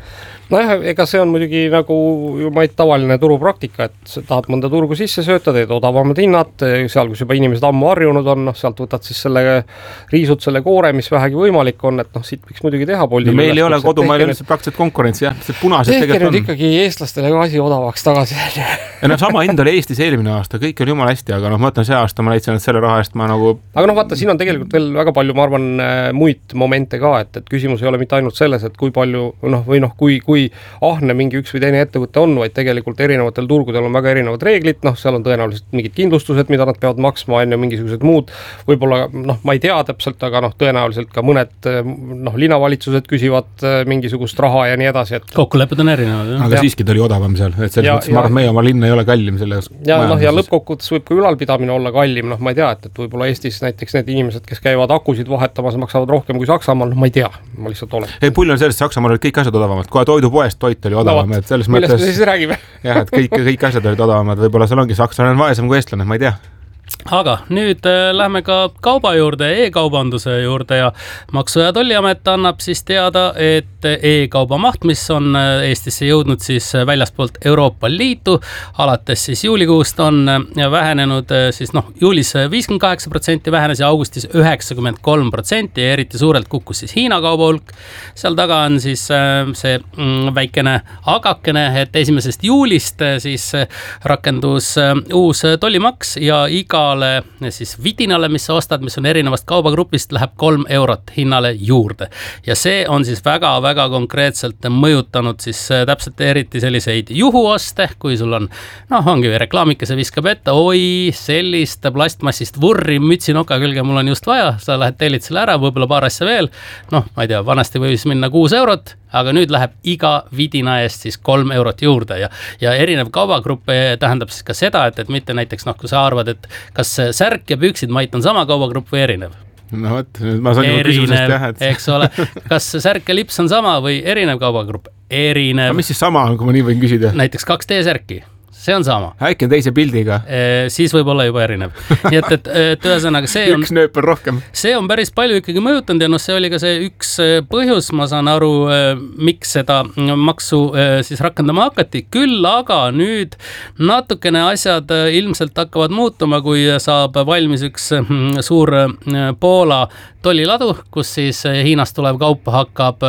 Nojah, ega see on muidugi nagu maid tavaline turupraktika, et tahad mõnda turgu sisse sööta, teed odavamad hinnad, seal, kus juba inimesed ammu harjunud on, noh, sealt võtad siis selle riisud selle koore, mis vähegi võimalik on, et noh, siit võiks muidugi teha Boldi. No meil ei ole kodumail üldse praktiliselt konkurentsi, jah, see punased tegelikult on. Tehke nüüd ikkagi eestlastele ka asi odavaks tagasi. Ja no sama hind oli Eestis eelmine aasta, kõik oli jumala hästi, aga noh, ma mõtlen see aasta, ma leidsin, et selle raha eest ma nagu... Aga noh, vaata, siin on tegelikult veel väga palju, ma arvan, muid momente ka, et, et küsimus ei ole mitte ainult selles, et kui palju, noh, või noh, kui, kui ahne mingi üks või teine ettevõte on, vaid tegelikult erinevatel turgudel on väga erinevad reeglid, noh, seal on tõenäoliselt mingid kindlustused, mida nad peavad maksma, on ju mingisugused muud, võib-olla, noh, ma ei tea täpselt, aga noh, tõenäoliselt ka mõned, noh, linnavalitsused küsivad mingisugust raha ja nii edasi, et kokkulepped on erinevad. Aga ja. Siiski ta oli odavam seal, et selles mõttes ma arvan, meie oma linna ei ole kallim selle ja, noh, ja lõppkokkuvõttes võib ka ülalpidamine olla kallim, noh, ma ei tea, et, et võib-olla Eestis näiteks need inimesed, kes käivad akusid vahetamas, maksavad rohkem kui Saksamaal, noh, ma ei tea, ma lihtsalt olen. Ei, pull on sellest, Saksamaal olid kõik asjad odavamad, kohe toidupoest toit oli odavam, et selles mõttes... Millest me siis räägime? jah, et kõik, kõik asjad olid odavamad, võib-olla seal ongi sakslane on vaesem kui eestlane, ma ei tea. Aga nüüd äh, lähme ka kauba juurde, e-kaubanduse juurde ja Maksu- ja Tolliamet annab siis teada, et e-kauba maht, mis on Eestisse jõudnud siis väljaspoolt Euroopa Liitu, alates siis juulikuust on vähenenud siis noh, juulis viiskümmend kaheksa protsenti vähenes ja augustis üheksakümmend kolm protsenti ja eriti suurelt kukkus siis Hiina kauba hulk. Seal taga on siis äh, see mm, väikene agakene, et esimesest juulist siis rakendus äh, uus tollimaks ja iga siis vidinale, mis sa ostad, mis on erinevast kaubagrupist, läheb kolm eurot hinnale juurde. Ja see on siis väga-väga konkreetselt mõjutanud siis täpselt eriti selliseid juhuoste, kui sul on, noh, ongi või reklaamikese viskab ette, oi, sellist plastmassist vurri mütsinoka külge mul on just vaja, sa lähed tellid selle ära, võib-olla paar asja veel, noh, ma ei tea, vanasti võis minna kuus eurot, aga nüüd läheb iga vidina eest siis kolm eurot juurde ja, ja erinev kaubagrupp tähendab siis ka seda, et, et mitte näiteks, noh, kui sa arvad, et kas särk ja püksid mait on sama kaubagrupp või erinev? No võt, nüüd ma saan juba küsimusest jah, et... eks ole, kas särk ja lips on sama või erinev kaubagrupp? Erinev. No mis siis sama on, kui ma nii võin küsida? Näiteks kaks D-särki. See on sama. Äkki on teise pildiga. E, siis võib olla juba erinev. Nii et, et, et ühesõnaga see on... üks nööp on rohkem. See on päris palju ikkagi mõjutanud ja noh, see oli ka see üks põhjus, ma saan aru, miks seda maksu siis rakendama hakati. Küll aga nüüd natukene asjad ilmselt hakkavad muutuma, kui saab valmis üks suur Poola tolliladu, kus siis Hiinast tulev kaup hakkab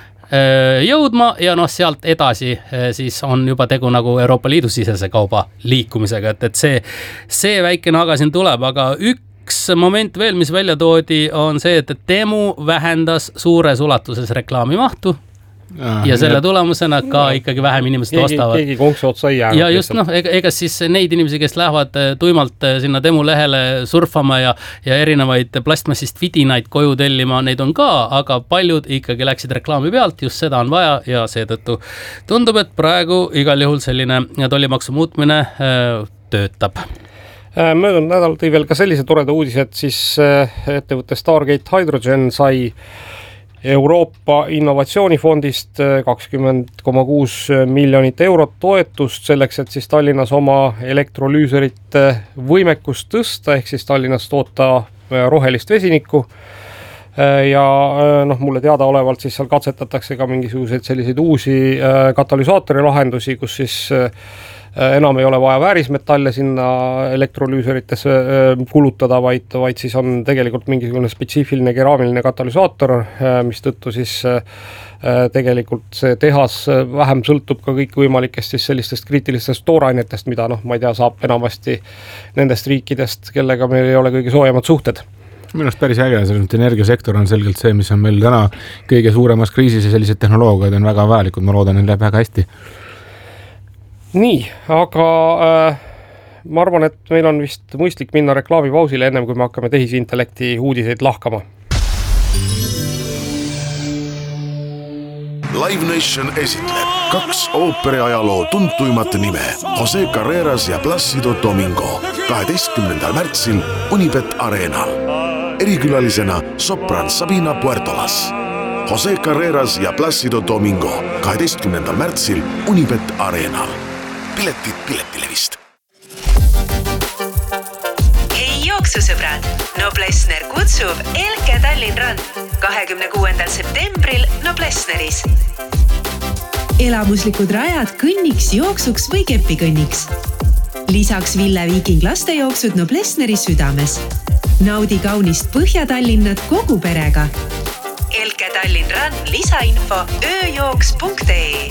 jõudma ja noh, sealt edasi siis on juba tegu nagu Euroopa Liidu sisese kauba liikumisega, et, et see, see väike naga siin tuleb, aga üks moment veel, mis välja toodi, on see, et Temu vähendas suures ulatuses reklaamimahtu. Ah, ja selle tulemusena ka no, ikkagi vähem inimesed keegi, ostavad. Keegi konksu otsa ei jäänud. Ja just noh, ega, ega siis neid inimesi, kes lähevad tuimalt sinna Temu lehele surfama ja, ja erinevaid plastmassist vidinaid koju tellima, neid on ka, aga paljud ikkagi läksid reklaami pealt, just seda on vaja ja seetõttu tundub, et praegu igal juhul selline tollimaksu muutmine äh, töötab. Möödunud nädal tõi veel ka sellise toreda uudise, et siis ettevõtte Stargate Hydrogen sai Euroopa innovatsioonifondist kakskümmend koma kuus miljonit eurot toetust selleks, et siis Tallinnas oma elektrolüüserite võimekust tõsta, ehk siis Tallinnas toota rohelist vesinikku. Ja noh, mulle teada olevalt siis seal katsetatakse ka mingisuguseid selliseid uusi katalüsaatori lahendusi, kus siis enam ei ole vaja väärismetalle sinna elektrolüüseritesse kulutada, vaid, vaid siis on tegelikult mingisugune spetsiifiline keraamiline katalüsaator, mis tõttu siis tegelikult see tehas vähem sõltub ka kõik võimalikest siis sellistest kriitilistest toorainetest, mida noh, ma ei tea, saab enamasti nendest riikidest, kellega meil ei ole kõige soojemad suhted. Minu arust päris äge, sellest energiasektor on selgelt see, mis on meil täna kõige suuremas kriisis ja sellised tehnoloogiad on väga vajalikud, ma loodan, et läheb väga hästi. Nii, aga äh, ma arvan, et meil on vist mõistlik minna reklaamipausile ennem, kui me hakkame tehisintellekti uudiseid lahkama. Live Nation esitleb kaks ooperiajaloo tuntuimat nime Jose Carreras ja Plácido Domingo kaheteistkümnendal märtsil Unibet Arenal. Erikülalisena sopran Sabina Puertolas. Jose Carreras ja Plácido Domingo kaheteistkümnendal märtsil Unibet Arenal. Piletid Piletilevist. Hei jooksusõbrad, Noblessner kutsub Elke Tallinn Run kahekümne kuuendal septembril Noblessneris. elamuslikud rajad kõnniks, jooksuks või kepikõnniks. Lisaks Ville Viiking lastejooksud Noblessneri südames. Naudi kaunist Põhja-Tallinnat kogu perega. Elke Tallinn Run lisainfo ööjooks punkt ee.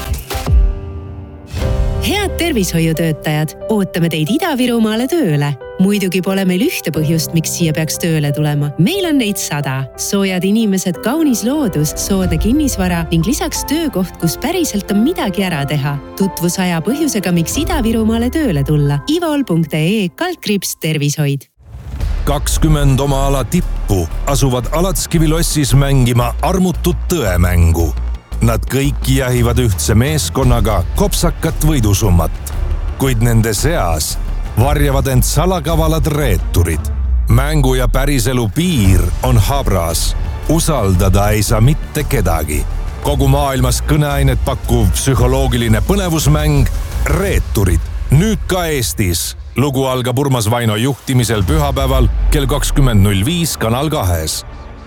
Head tervishoiutöötajad, ootame teid Ida-Virumaale tööle. Muidugi pole meil ühte põhjust, miks siia peaks tööle tulema. Meil on neid sada. Soojad inimesed, kaunis loodus, soodne kinnisvara ning lisaks töökoht, kus päriselt on midagi ära teha. Tutvus aja põhjusega, miks Ida-Virumaale tööle tulla. ivol punkt ee kaldkriips tervishoid. kakskümmend oma ala tippu asuvad Alatskivilossis mängima armutut tõemängu. Nad kõik jahivad ühtse meeskonnaga kopsakat võidusummat, kuid nende seas varjavad end salakavalad reeturid. Mängu ja päriselu piir on habras. Usaldada ei saa mitte kedagi. Kogu maailmas kõneainet pakkuv psühholoogiline põnevusmäng Reeturid. Nüüd ka Eestis. Lugu algab Urmas Vaino juhtimisel pühapäeval kell kakskümmend null viis Kanal kahes.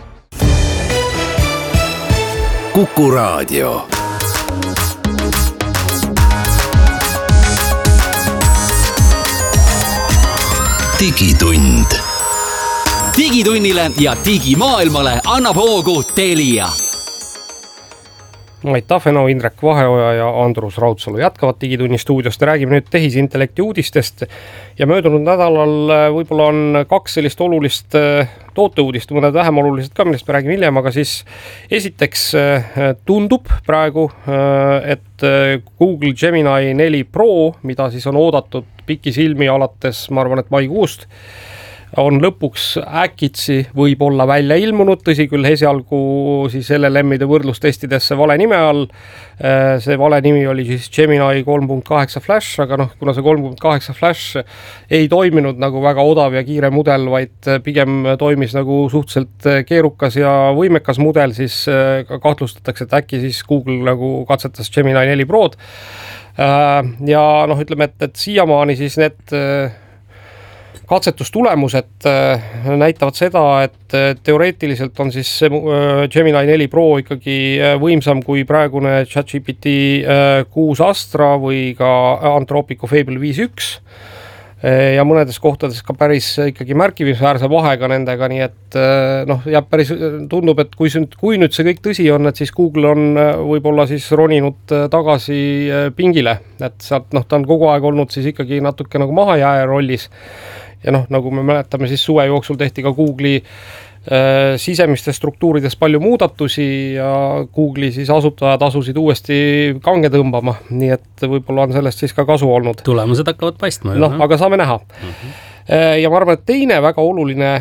Kuku Raadio. Digitund. Digitunnile ja digimaailmale annab hoogu Telia. Mait Tafenau, Indrek Vaheoja ja Andrus Raudsalu jätkavad Digitunni stuudiost. Räägime nüüd tehisintellekti uudistest ja möödunud nädalal võib-olla on kaks sellist olulist tooteuudist, mõned vähem olulised ka, millest me räägime hiljem, aga siis esiteks tundub praegu, et Google Gemini neli Pro, mida siis on oodatud pikisilmi alates, ma arvan, et maikuust, on lõpuks äkitsi võib olla välja ilmunud, tõsi küll esialgu siis L L M-ide võrdlustestidesse vale nime all. See vale nimi oli siis Gemini kolm punkt kaheksa Flash, aga noh, kuna see kolm punkt kaheksa Flash ei toiminud nagu väga odav ja kiire mudel, vaid pigem toimis nagu suhteliselt keerukas ja võimekas mudel, siis kahtlustatakse, et äkki siis Google nagu katsetas Gemini neli Prod. Ja noh, ütleme, et, et siiamaani siis need katsetustulemused näitavad seda, et teoreetiliselt on siis Gemini neli Pro ikkagi võimsam kui praegune ChatGPT kuus Astra või ka Anthropicu Fable viis üks. Ja mõnedes kohtades ka päris ikkagi märkimisväärse vahega nendega, nii et noh, ja päris tundub, et kui, kui nüüd see kõik tõsi on, et siis Google on võib-olla siis roninud tagasi pingile, et sealt noh, ta on kogu aeg olnud siis ikkagi natuke nagu mahajääja rollis. Ja noh, nagu me mäletame, siis suve jooksul tehti ka Google'i äh, sisemistes struktuurides palju muudatusi ja Google'i siis asutajad asusid uuesti kange tõmbama, nii et võib-olla on sellest siis ka kasu olnud. Tulemused hakkavad paistma. Noh, aga saame näha. Uh-huh. Ja ma arvan, et teine väga oluline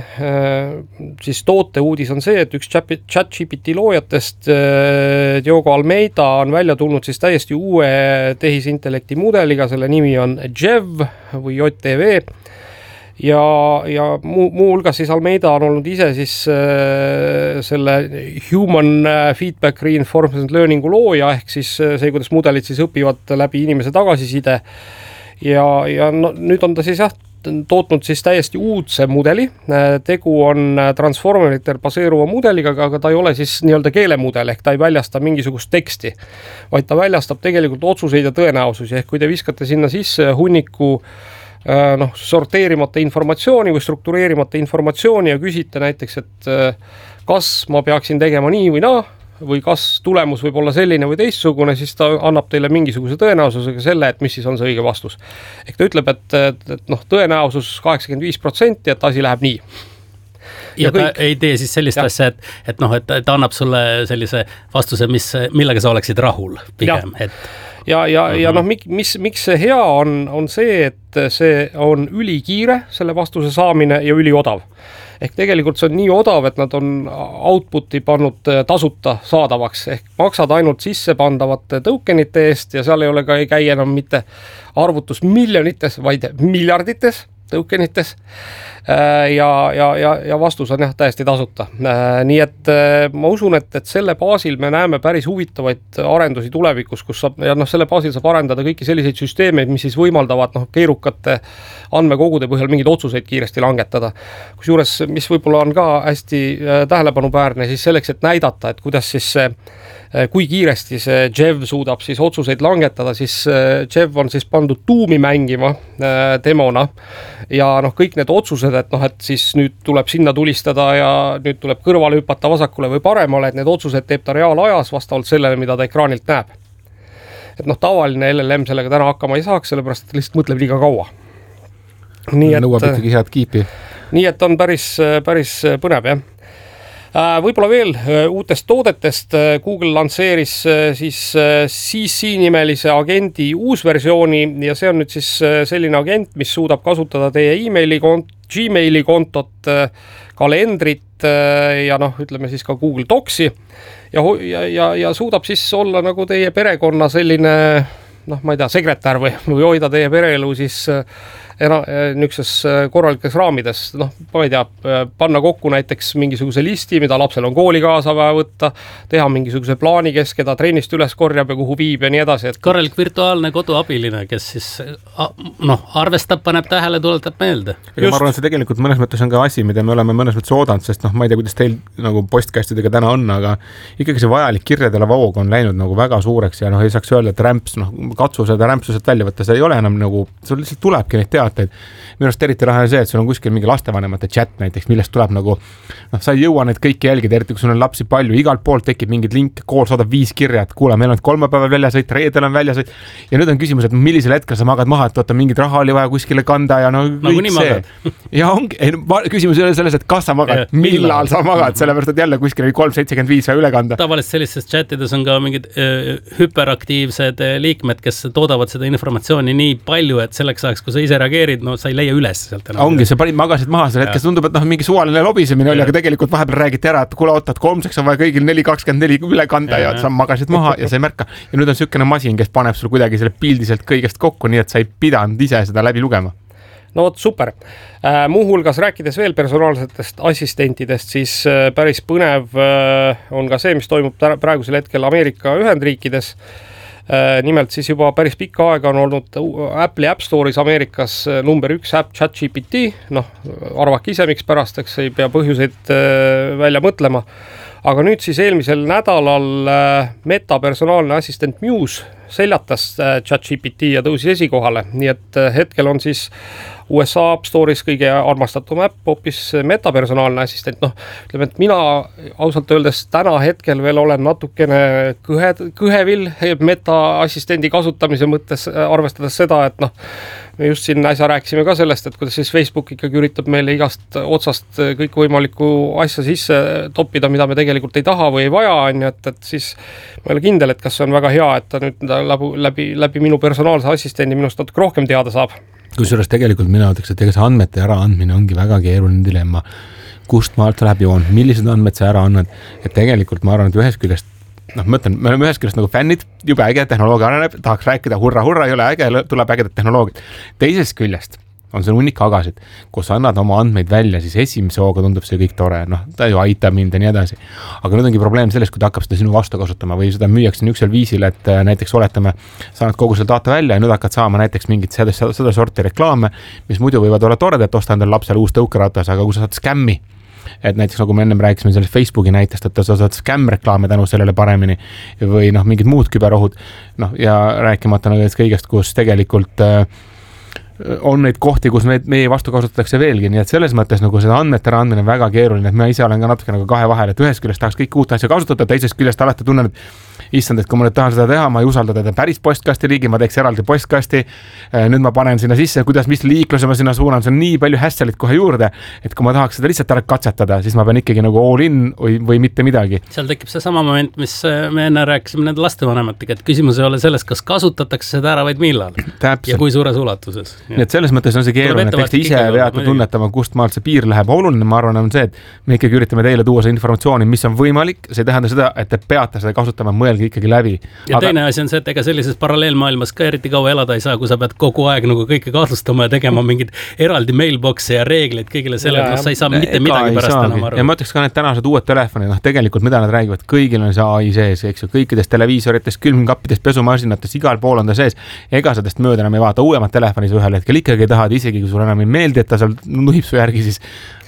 äh, siis tooteuudis on see, et üks ChatGPT loojatest äh, Diogo Almeida on välja tulnud siis täiesti uue tehisintellekti mudeliga, selle nimi on Jev või J T V. Ja, ja muu, muu hulgas siis Almeida on olnud ise siis äh, selle human feedback reinforcement learningu looja, ehk siis see, kuidas mudelid siis õpivad läbi inimese tagasiside. Ja, ja no, nüüd on ta siis jah, tootnud siis täiesti uudse mudeli. Tegu on transformeritel baseeruva mudeliga, aga ta ei ole siis nii-öelda keelemudel, ehk ta ei väljasta mingisugust teksti, vaid ta väljastab tegelikult otsuseid ja tõenäosusi. Ehk kui te viskate sinna sisse hunniku noh, sorteerimata informatsiooni või struktureerimata informatsiooni ja küsite näiteks, et kas ma peaksin tegema nii või naa, või kas tulemus võib olla selline või teistsugune, siis ta annab teile mingisuguse tõenäosusega selle, et mis siis on see õige vastus. Ehk ta ütleb, et, et, et noh, tõenäosus kaheksakümmend viis protsenti, et asi läheb nii. Ja, ja ta ei tee siis sellist ja. asja, et, et noh, et ta annab sulle sellise vastuse, mis, millega sa oleksid rahul pigem, ja. et Ja, ja, uh-huh. ja noh, mis, miks see hea on, on see, et see on ülikiire, selle vastuse saamine ja üliodav. Ehk tegelikult see on nii odav, et nad on outputi pannud tasuta saadavaks, ehk maksad ainult sisse pandavate tokenite eest ja seal ei ole ka ei käi enam mitte arvutus miljonites, vaid miljardites tõukenites ja, ja, ja, ja vastus on jah täiesti tasuta. Nii et ma usun, et, et selle baasil me näeme päris huvitavaid arendusi tulevikus, kus saab, ja noh, selle baasil saab arendada kõiki selliseid süsteemeid, mis siis võimaldavad noh, keerukate andmekogude põhjal mingeid otsuseid kiiresti langetada. Kusjuures, mis võib-olla on ka hästi tähelepanuväärne, siis selleks, et näidata, et kuidas siis see kui kiiresti see J E V suudab siis otsuseid langetada, siis J E V on siis pandud tuumi mängima demona ja noh, kõik need otsused, et noh, et siis nüüd tuleb sinna tulistada ja nüüd tuleb kõrvale hüpata vasakule või paremale, et need otsused teeb ta reaalajas vastavalt sellele, mida ta ekraanilt näeb. Et noh, tavaline L L M sellega täna hakkama ei saaks, sellepärast et lihtsalt mõtleb liiga kaua. Nii et, nõuab ikkagi head kiipi. Nii et on päris, päris põnev, jah. Võib-olla veel uutest toodetest. Google lansseeris siis C C nimelise agendi uusversiooni ja see on nüüd siis selline agent, mis suudab kasutada teie e-maili kont-, Gmaili kontot, kalendrit ja noh, ütleme siis ka Google Docsi ja, ja, ja, ja suudab siis olla nagu teie perekonna selline, noh, ma ei tea, sekretär või, või hoida teie pereelu siis ena, niukses korralikes raamides, noh, ma ei tea, panna kokku näiteks mingisuguse listi, mida lapsel on kooli kaasa vaja võtta, teha mingisuguse plaani, kes keda trennist üles korjab ja kuhu viib ja nii edasi. Et... korralik virtuaalne koduabiline, kes siis noh, arvestab, paneb tähele, tuletab meelde. Ma arvan, et see tegelikult mõnes mõttes on ka asi, mida me oleme mõnes mõttes oodanud, sest noh, ma ei tea, kuidas teil nagu postkastidega täna on, aga ikkagi see vajalik kirjadele voog on läinud nagu väga suureks ja noh, ei saaks öelda, et rämps, noh, katsused ja rämpsused välja võtta, see ei ole enam nagu, sul lihtsalt tulebki neid teada. Et minu arust eriti lahe see, et sul on kuskil mingi lastevanemate chat näiteks, millest tuleb nagu, noh, sa ei jõua neid kõiki jälgida, eriti kui sul on lapsi palju, igalt poolt tekib mingid link, kool saadab viis kirja, et kuule, meil on kolmapäeval väljasõit, reedel on väljasõit ja nüüd on küsimus, et millisel hetkel sa magad maha, et oota, mingid raha oli vaja kuskile kanda ja no kõik see. Ja ongi, ei, küsimus ei ole selles, et kas sa magad, millal sa magad, sellepärast, et jälle kuskil kolm seitsekümmend viis üle kanda. Tavaliselt sellistes chatides on ka mingid äh, hüperaktiivsed liikmed, kes toodavad seda informatsiooni nii palju, et selleks ajaks, kui sa ise reageerid, no sa ei leia üles sealt enam. Ongi, sa panid magasid maha selle hetkes, tundub, et noh, mingi suvaline lobisemine oli, aga tegelikult vahepeal räägiti ära, et kuule, ootad, kolmseks on vaja kõigil neli kakskümmend neli üle kanda ja, ja sa magasid maha ja sa ei märka. Ja nüüd on sükene masin, kes paneb sul kuidagi selle pildiselt kõigest kokku, nii et sa ei pidanud ise seda läbi lugema. No vot, super. Äh, muuhulgas rääkides veel personaalsetest assistentidest, siis äh, päris põnev äh, on ka see, mis toimub praegusel hetkel Ameerika Ühendriikides. Nimelt siis juba päris pikka aega on olnud Apple'i App Store'is Ameerikas number üks äpp ChatGPT, noh, arvake ise, miks pärast, eks ei pea põhjuseid välja mõtlema. Aga nüüd siis eelmisel nädalal Meta personaalne assistent Muse seljatas ChatGPT ja tõusis esikohale, nii et hetkel on siis U S A App Store'is kõige armastatum äpp hoopis Meta personaalne assistent. Noh, ütleme, et mina ausalt öeldes täna hetkel veel olen natukene kõhe, kõhevil Meta assistendi kasutamise mõttes, arvestades seda, et noh, me just siin äsja rääkisime ka sellest, et kuidas siis Facebook ikkagi üritab meile igast otsast kõik võimalikku asja sisse toppida, mida me tegelikult ei taha või ei vaja, on ju, et, et siis ma ei ole kindel, et kas see on väga hea, et ta nüüd läbi, läbi, läbi minu personaalse assistendi minust natuke rohkem teada saab. Kusjuures tegelikult mina ütleks, et ega see andmete äraandmine ongi väga keeruline dilemma. Kust maalt sa läbi joon, millised andmed sa ära annad, et tegelikult ma arvan, et ühes küljest, noh, ma mõtlen, me oleme ühes küljest nagu fännid, jube äge tehnoloogia areneb, tahaks rääkida hurra, hurra, ei ole äge, tuleb ägedat tehnoloogiat. Teises küljest on see hunnik agasid, kus annad oma andmeid välja, siis esimese hooga tundub see kõik tore, noh, ta ju aitab mind ja nii edasi. Aga nüüd ongi probleem selles, kui ta hakkab seda sinu vastu kasutama või seda müüakse niisugusel viisil, et näiteks oletame, saanud kogu selle data välja ja nüüd hakkad saama näiteks mingit seda, seda sorti reklaame, mis muidu võivad olla toredad, et osta endale lapsele uus tõukeratas, aga kui sa saad skämmi, et näiteks nagu me ennem rääkisime sellest Facebooki näitest, et sa saad skämm-reklaame tänu sellele paremini või noh, mingid muud küberohud, noh, ja rääkimata nagu kõigest, kus tegelikult äh, on neid kohti, kus meid, meie vastu kasutatakse veelgi, nii et selles mõttes nagu seda andmete andmine on väga keeruline, et ma ise olen ka natuke nagu kahe vahel, et ühest küljest tahaks kõik uut asja kasutada, teisest küljest alati tunnen, et issand, et kui ma nüüd tahan seda teha, ma ei usalda teda päris postkasti ligi, ma teeks eraldi postkasti, nüüd ma panen sinna sisse, kuidas, mis liikluse ma sinna suunan, see on nii palju hässelit kohe juurde, et kui ma tahaks seda lihtsalt ära katsetada, siis ma pean ikkagi nagu all in või, või mitte midagi. Seal tekib see sama moment, mis me enne rääkisime nende lastevanematega, et küsimus ei ole selles, kas kasutatakse seda ära, vaid millal Täpselt. Ja kui suures ulatuses. Nii et selles mõttes on see keeruline, et eks te ise veate tunnetama, kust maalt see piir läheb. Oluline, ma arvan, on see, et me ikkagi üritame teile tuua see informatsiooni, mis on võimalik, see ei tähenda seda, et te peate seda kasutama, mõelge ikkagi läbi. Ja Aga... teine asi on see, et ega sellises paralleelmaailmas ka eriti kaua elada ei saa, kui sa pead kogu aeg nagu kõike kahtlustama ja tegema mingid eraldi mailboxe ja reegleid kõigile selle, et sa ei saa mitte midagi pärast enam aru. Ja ma ütleks ka need tänased uued telefonid, noh tegelikult mida nad räägivad, kõigil on see A I sees, eks ju, kõikides televiisorites, külmkappides, pesumasiinates, igal pool on ta sees. Ega sadest mööda enam ei vaata uuemad telefonis ühel hetkel ikkagi tahad, isegi kui sul enam ei meeldi, et ta seal nuhib su järgi, siis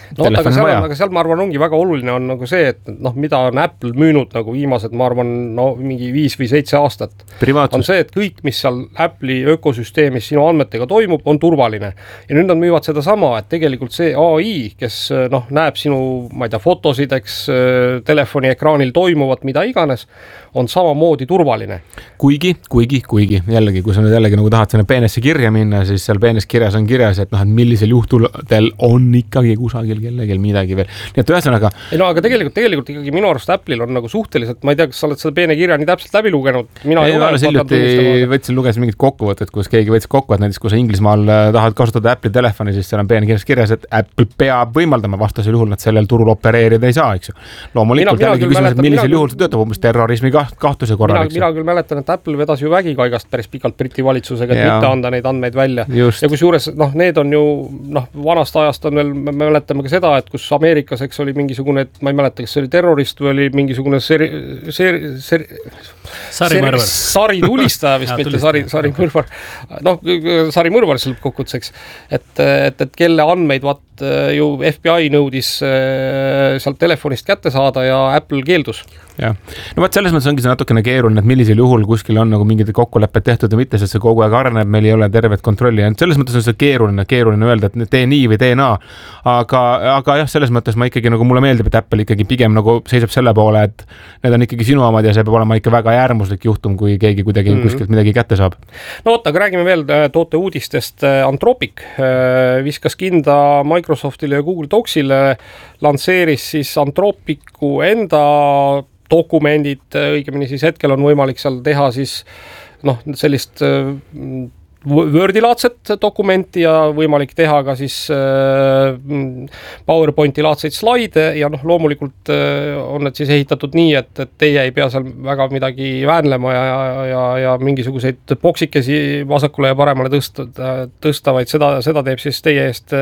no oot, aga, seal, aga seal ma arvan ongi väga oluline on nagu see, et noh, mida on Apple müünud nagu viimased, ma arvan, no mingi viis või seitse aastat. Privaatsus. On see, et kõik, mis seal Apple'i ökosüsteemis sinu andmetega toimub, on turvaline. Ja nüüd nad müüvad seda sama, et tegelikult see A I, kes noh, näeb sinu, ma ei tea, fotosid, eks telefoni ekraanil toimuvat, mida iganes, on samamoodi turvaline. Kuigi, kuigi, kuigi, jällegi, kui sa nüüd jällegi nagu tahad sinna peenesse kirja minna, siis seal peenes kirjas on kirjas, et noh, et millisel juhtudel on ikkagi kusagil kellegil midagi veel. Nii et ühesõnaga... Ei no aga tegelikult, tegelikult ikkagi minu arust Apple'il on nagu suhteliselt, ma ei tea, kas sa oled seda peene kirja nii täpselt läbi lugenud. Mina ei ole siljuti võtsin, lugesin mingit kokkuvõtet, kus keegi võttis kokku, et näiteks kui sa Inglismaal tahad kasutada Apple'i telefoni, siis seal on peene kirjas kirjas, et Apple peab võimaldama vastasel juhul, nad sellel turul opereerida ei saa, eks ju. Loomulikult mina, jällegi küsimus, et millisel juhul see töötab umbes terrorismi kahtluse korral. Mina, mina küll mäletan, et Apple vedas ju vägikaigast päris pikalt Briti valitsusega, et ja. mitte anda neid andmeid välja. Just. Ja kus juures, noh, need on ju, noh, vanast ajast on veel, me mäletame ka seda, et kus Ameerikas, eks oli mingisugune, et ma ei mäleta, kas see oli terrorist või oli mingisugune seri, seri, seri, sarimõrvar. Sari tulistaja vist, mitte sari, sari mõrvar. Noh, sari mõrvar see lõppkokkuvõtteks, et, et, et kelle andmeid vaat ju F B I nõudis sealt telefonist kätte saada ja Apple keeldus. Ja. No vaat selles mõttes ongi see natukene keeruline, et millisel juhul kuskil on nagu mingid kokkulepped tehtud ja mitte, sest see kogu aeg areneb, meil ei ole tervet kontrolli. Ja selles mõttes on see keeruline, keeruline öelda, et tee nii või tee naa. Aga, aga jah, selles mõttes ma ikkagi nagu mulle meeldib, et Apple ikkagi pigem nagu seisab selle poole, et need on ikkagi sinu omad ja see peab olema ikka väga äärmuslik juhtum, kui keegi kuidagi mm-hmm. kuskilt midagi kätte saab. No oota, aga räägime veel toote uudistest. Anthropic viskas kinda Microsoftile ja Google Docsile, lansseeris siis Anthropicu enda dokumendid, õigemini siis hetkel on võimalik seal teha siis noh, sellist Wordi-laadset dokumenti ja võimalik teha ka siis PowerPointi-laadseid slaide ja noh, loomulikult on need siis ehitatud nii, et, et teie ei pea seal väga midagi väänlema ja, ja, ja mingisuguseid boksikesi vasakule ja paremale tõsta, tõsta vaid seda, seda teeb siis teie eest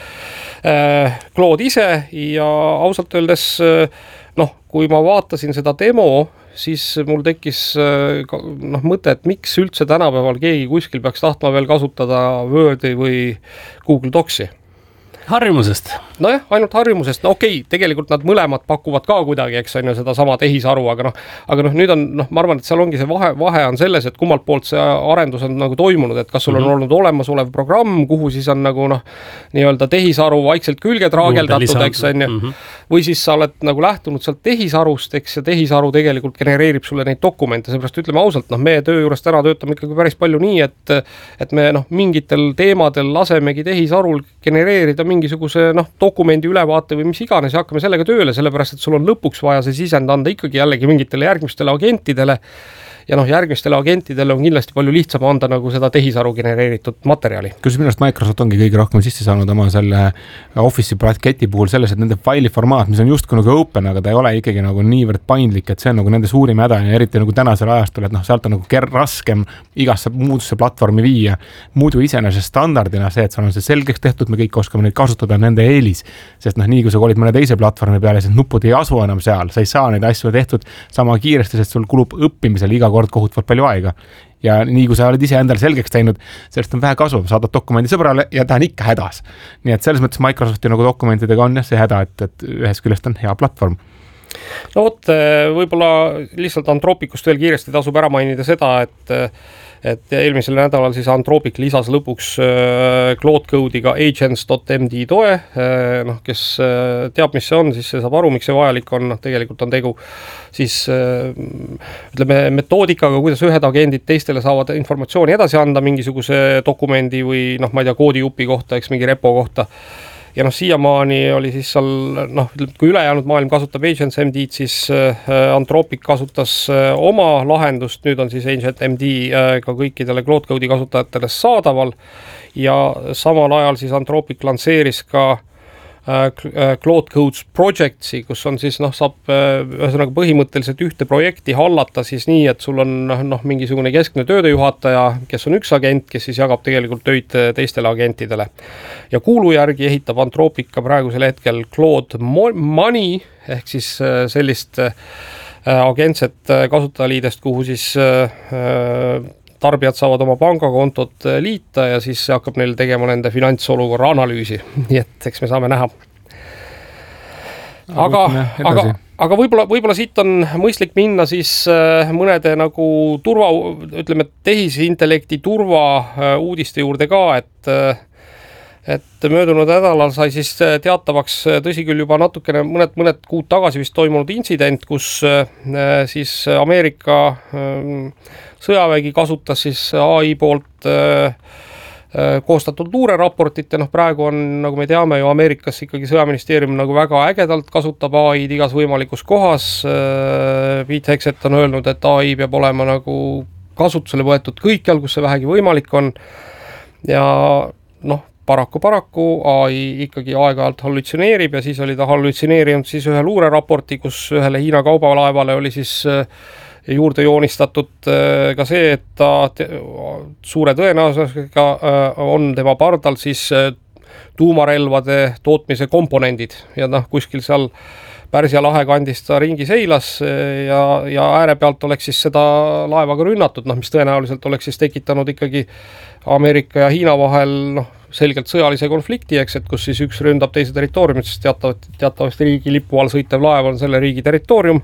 Claude ise ja ausalt öeldes noh, kui ma vaatasin seda demo, siis mul tekkis noh, mõte, et miks üldse tänapäeval keegi kuskil peaks tahtma veel kasutada Wordi või Google Docsi. Harjumusest. Nojah, ainult harjumusest. No okei, okay, tegelikult nad mõlemad pakuvad ka kuidagi, eks on ju seda sama tehisaru, aga noh, aga noh, nüüd on, noh, ma arvan, et seal ongi see vahe, vahe on selles, et kummalt poolt see arendus on nagu toimunud, et kas sul on mm-hmm. olnud olemasolev programm, kuhu siis on nagu noh, nii-öelda tehisaru vaikselt külge traageldatud, eks on ju, mm-hmm. või siis sa oled nagu lähtunud sealt tehisarust, eks ja tehisaru tegelikult genereerib sulle neid dokumente, seepärast ütleme ausalt, noh, meie töö juures täna töötame ikkagi päris palju nii, et, et me noh, mingitel teemadel lasemegi tehisarul genereerida mingisuguse noh, dokumendi ülevaate või mis iganes ja hakkame sellega tööle, sellepärast, et sul on lõpuks vaja see sisend anda ikkagi jällegi mingitele järgmistele agentidele ja noh, järgmistele agentidele on kindlasti palju lihtsam anda nagu seda tehisaru genereeritud materjali. Kus minu arust Microsoft ongi kõige rohkem sisse saanud oma selle Office'i paketi puhul selles, et nende faili formaat, mis on justkui nagu open, aga ta ei ole ikkagi nagu niivõrd paindlik, et see on nagu nende suurim häda ja eriti nagu tänasel ajastul, et noh, sealt on nagu ker- raskem igasse muutusse platvormi viia. Muidu iseenesest standardina see, et seal on see selgeks tehtud, me kõik oskame neid kasutada, nende eelis, sest noh, nii kui sa kolid mõne teise platvormi peale, siis nupud ei asu enam seal, sa ei saa neid asju tehtud sama kiiresti, sest sul kulub õppimisel iga kord kohutavalt palju aega. Ja nii kui sa oled ise endale selgeks teinud, sellest on vähe kasu, saadad dokumendi sõbrale ja ta on ikka hädas. Nii et selles mõttes Microsofti nagu dokumentidega on jah see häda, et, et ühest küljest on hea platvorm. No vot, võib-olla lihtsalt Anthropicust veel kiiresti tasub ära mainida seda, et et eelmisel nädalal siis Anthropic lisas lõpuks Claude Code'iga agents dot m d toe, noh, kes teab, mis see on, siis see saab aru, miks see vajalik on, noh, tegelikult on tegu siis ütleme metoodikaga, kuidas ühed agendid teistele saavad informatsiooni edasi anda mingisuguse dokumendi või noh, ma ei tea, koodijupi kohta, eks mingi repo kohta. Ja noh, siiamaani oli siis seal, noh, kui ülejäänud maailm kasutab Agents M D-d, siis Anthropic kasutas oma lahendust, nüüd on siis Agent M D ka kõikidele Claude Code'i kasutajatele saadaval ja samal ajal siis Anthropic lansseeris ka Claude Codes Projectsi, kus on siis, noh, saab ühesõnaga põhimõtteliselt ühte projekti hallata siis nii, et sul on noh, mingisugune keskne töödejuhataja, kes on üks agent, kes siis jagab tegelikult töid teistele agentidele. Ja kuulu järgi ehitab Anthropic ka praegusel hetkel Claude Money, ehk siis sellist agentset kasutajaliidest, kuhu siis tarbijad saavad oma pangakontot liita ja siis hakkab neil tegema nende finantsolukorra analüüsi. Nii et eks me saame näha. aga, aga, aga võib-olla, võib-olla siit on mõistlik minna siis mõnede nagu turva, ütleme, tehisintellekti turva uudiste juurde ka, et et möödunud nädalal sai siis teatavaks, tõsi küll juba natukene mõned, mõned kuud tagasi vist toimunud intsident, kus siis Ameerika sõjavägi kasutas siis A I poolt koostatud luureraportit ja noh, praegu on, nagu me teame ju, Ameerikas ikkagi sõjaministeerium nagu väga ägedalt kasutab A I-d igas võimalikus kohas. Pete Hegseth on öelnud, et A I peab olema nagu kasutusele võetud kõikjal, kus see vähegi võimalik on ja noh, paraku, paraku A I ikkagi aeg-ajalt hallutsioneerib ja siis oli ta hallutsioneerinud siis ühe luureraporti, kus ühele Hiina kaubalaevale oli siis juurde joonistatud ka see, et ta suure tõenäosusega on tema pardal siis tuumarelvade tootmise komponendid ja noh, kuskil seal Pärsia lahe kandis ta ringi seilas ja, ja ääre pealt oleks siis seda laevaga rünnatud, noh, mis tõenäoliselt oleks siis tekitanud ikkagi Ameerika ja Hiina vahel noh, selgelt sõjalise konflikti, eks, et kus siis üks ründab teise territooriumit, sest teatavasti, teatavasti riigi lipu all sõitev laev on selle riigi territoorium.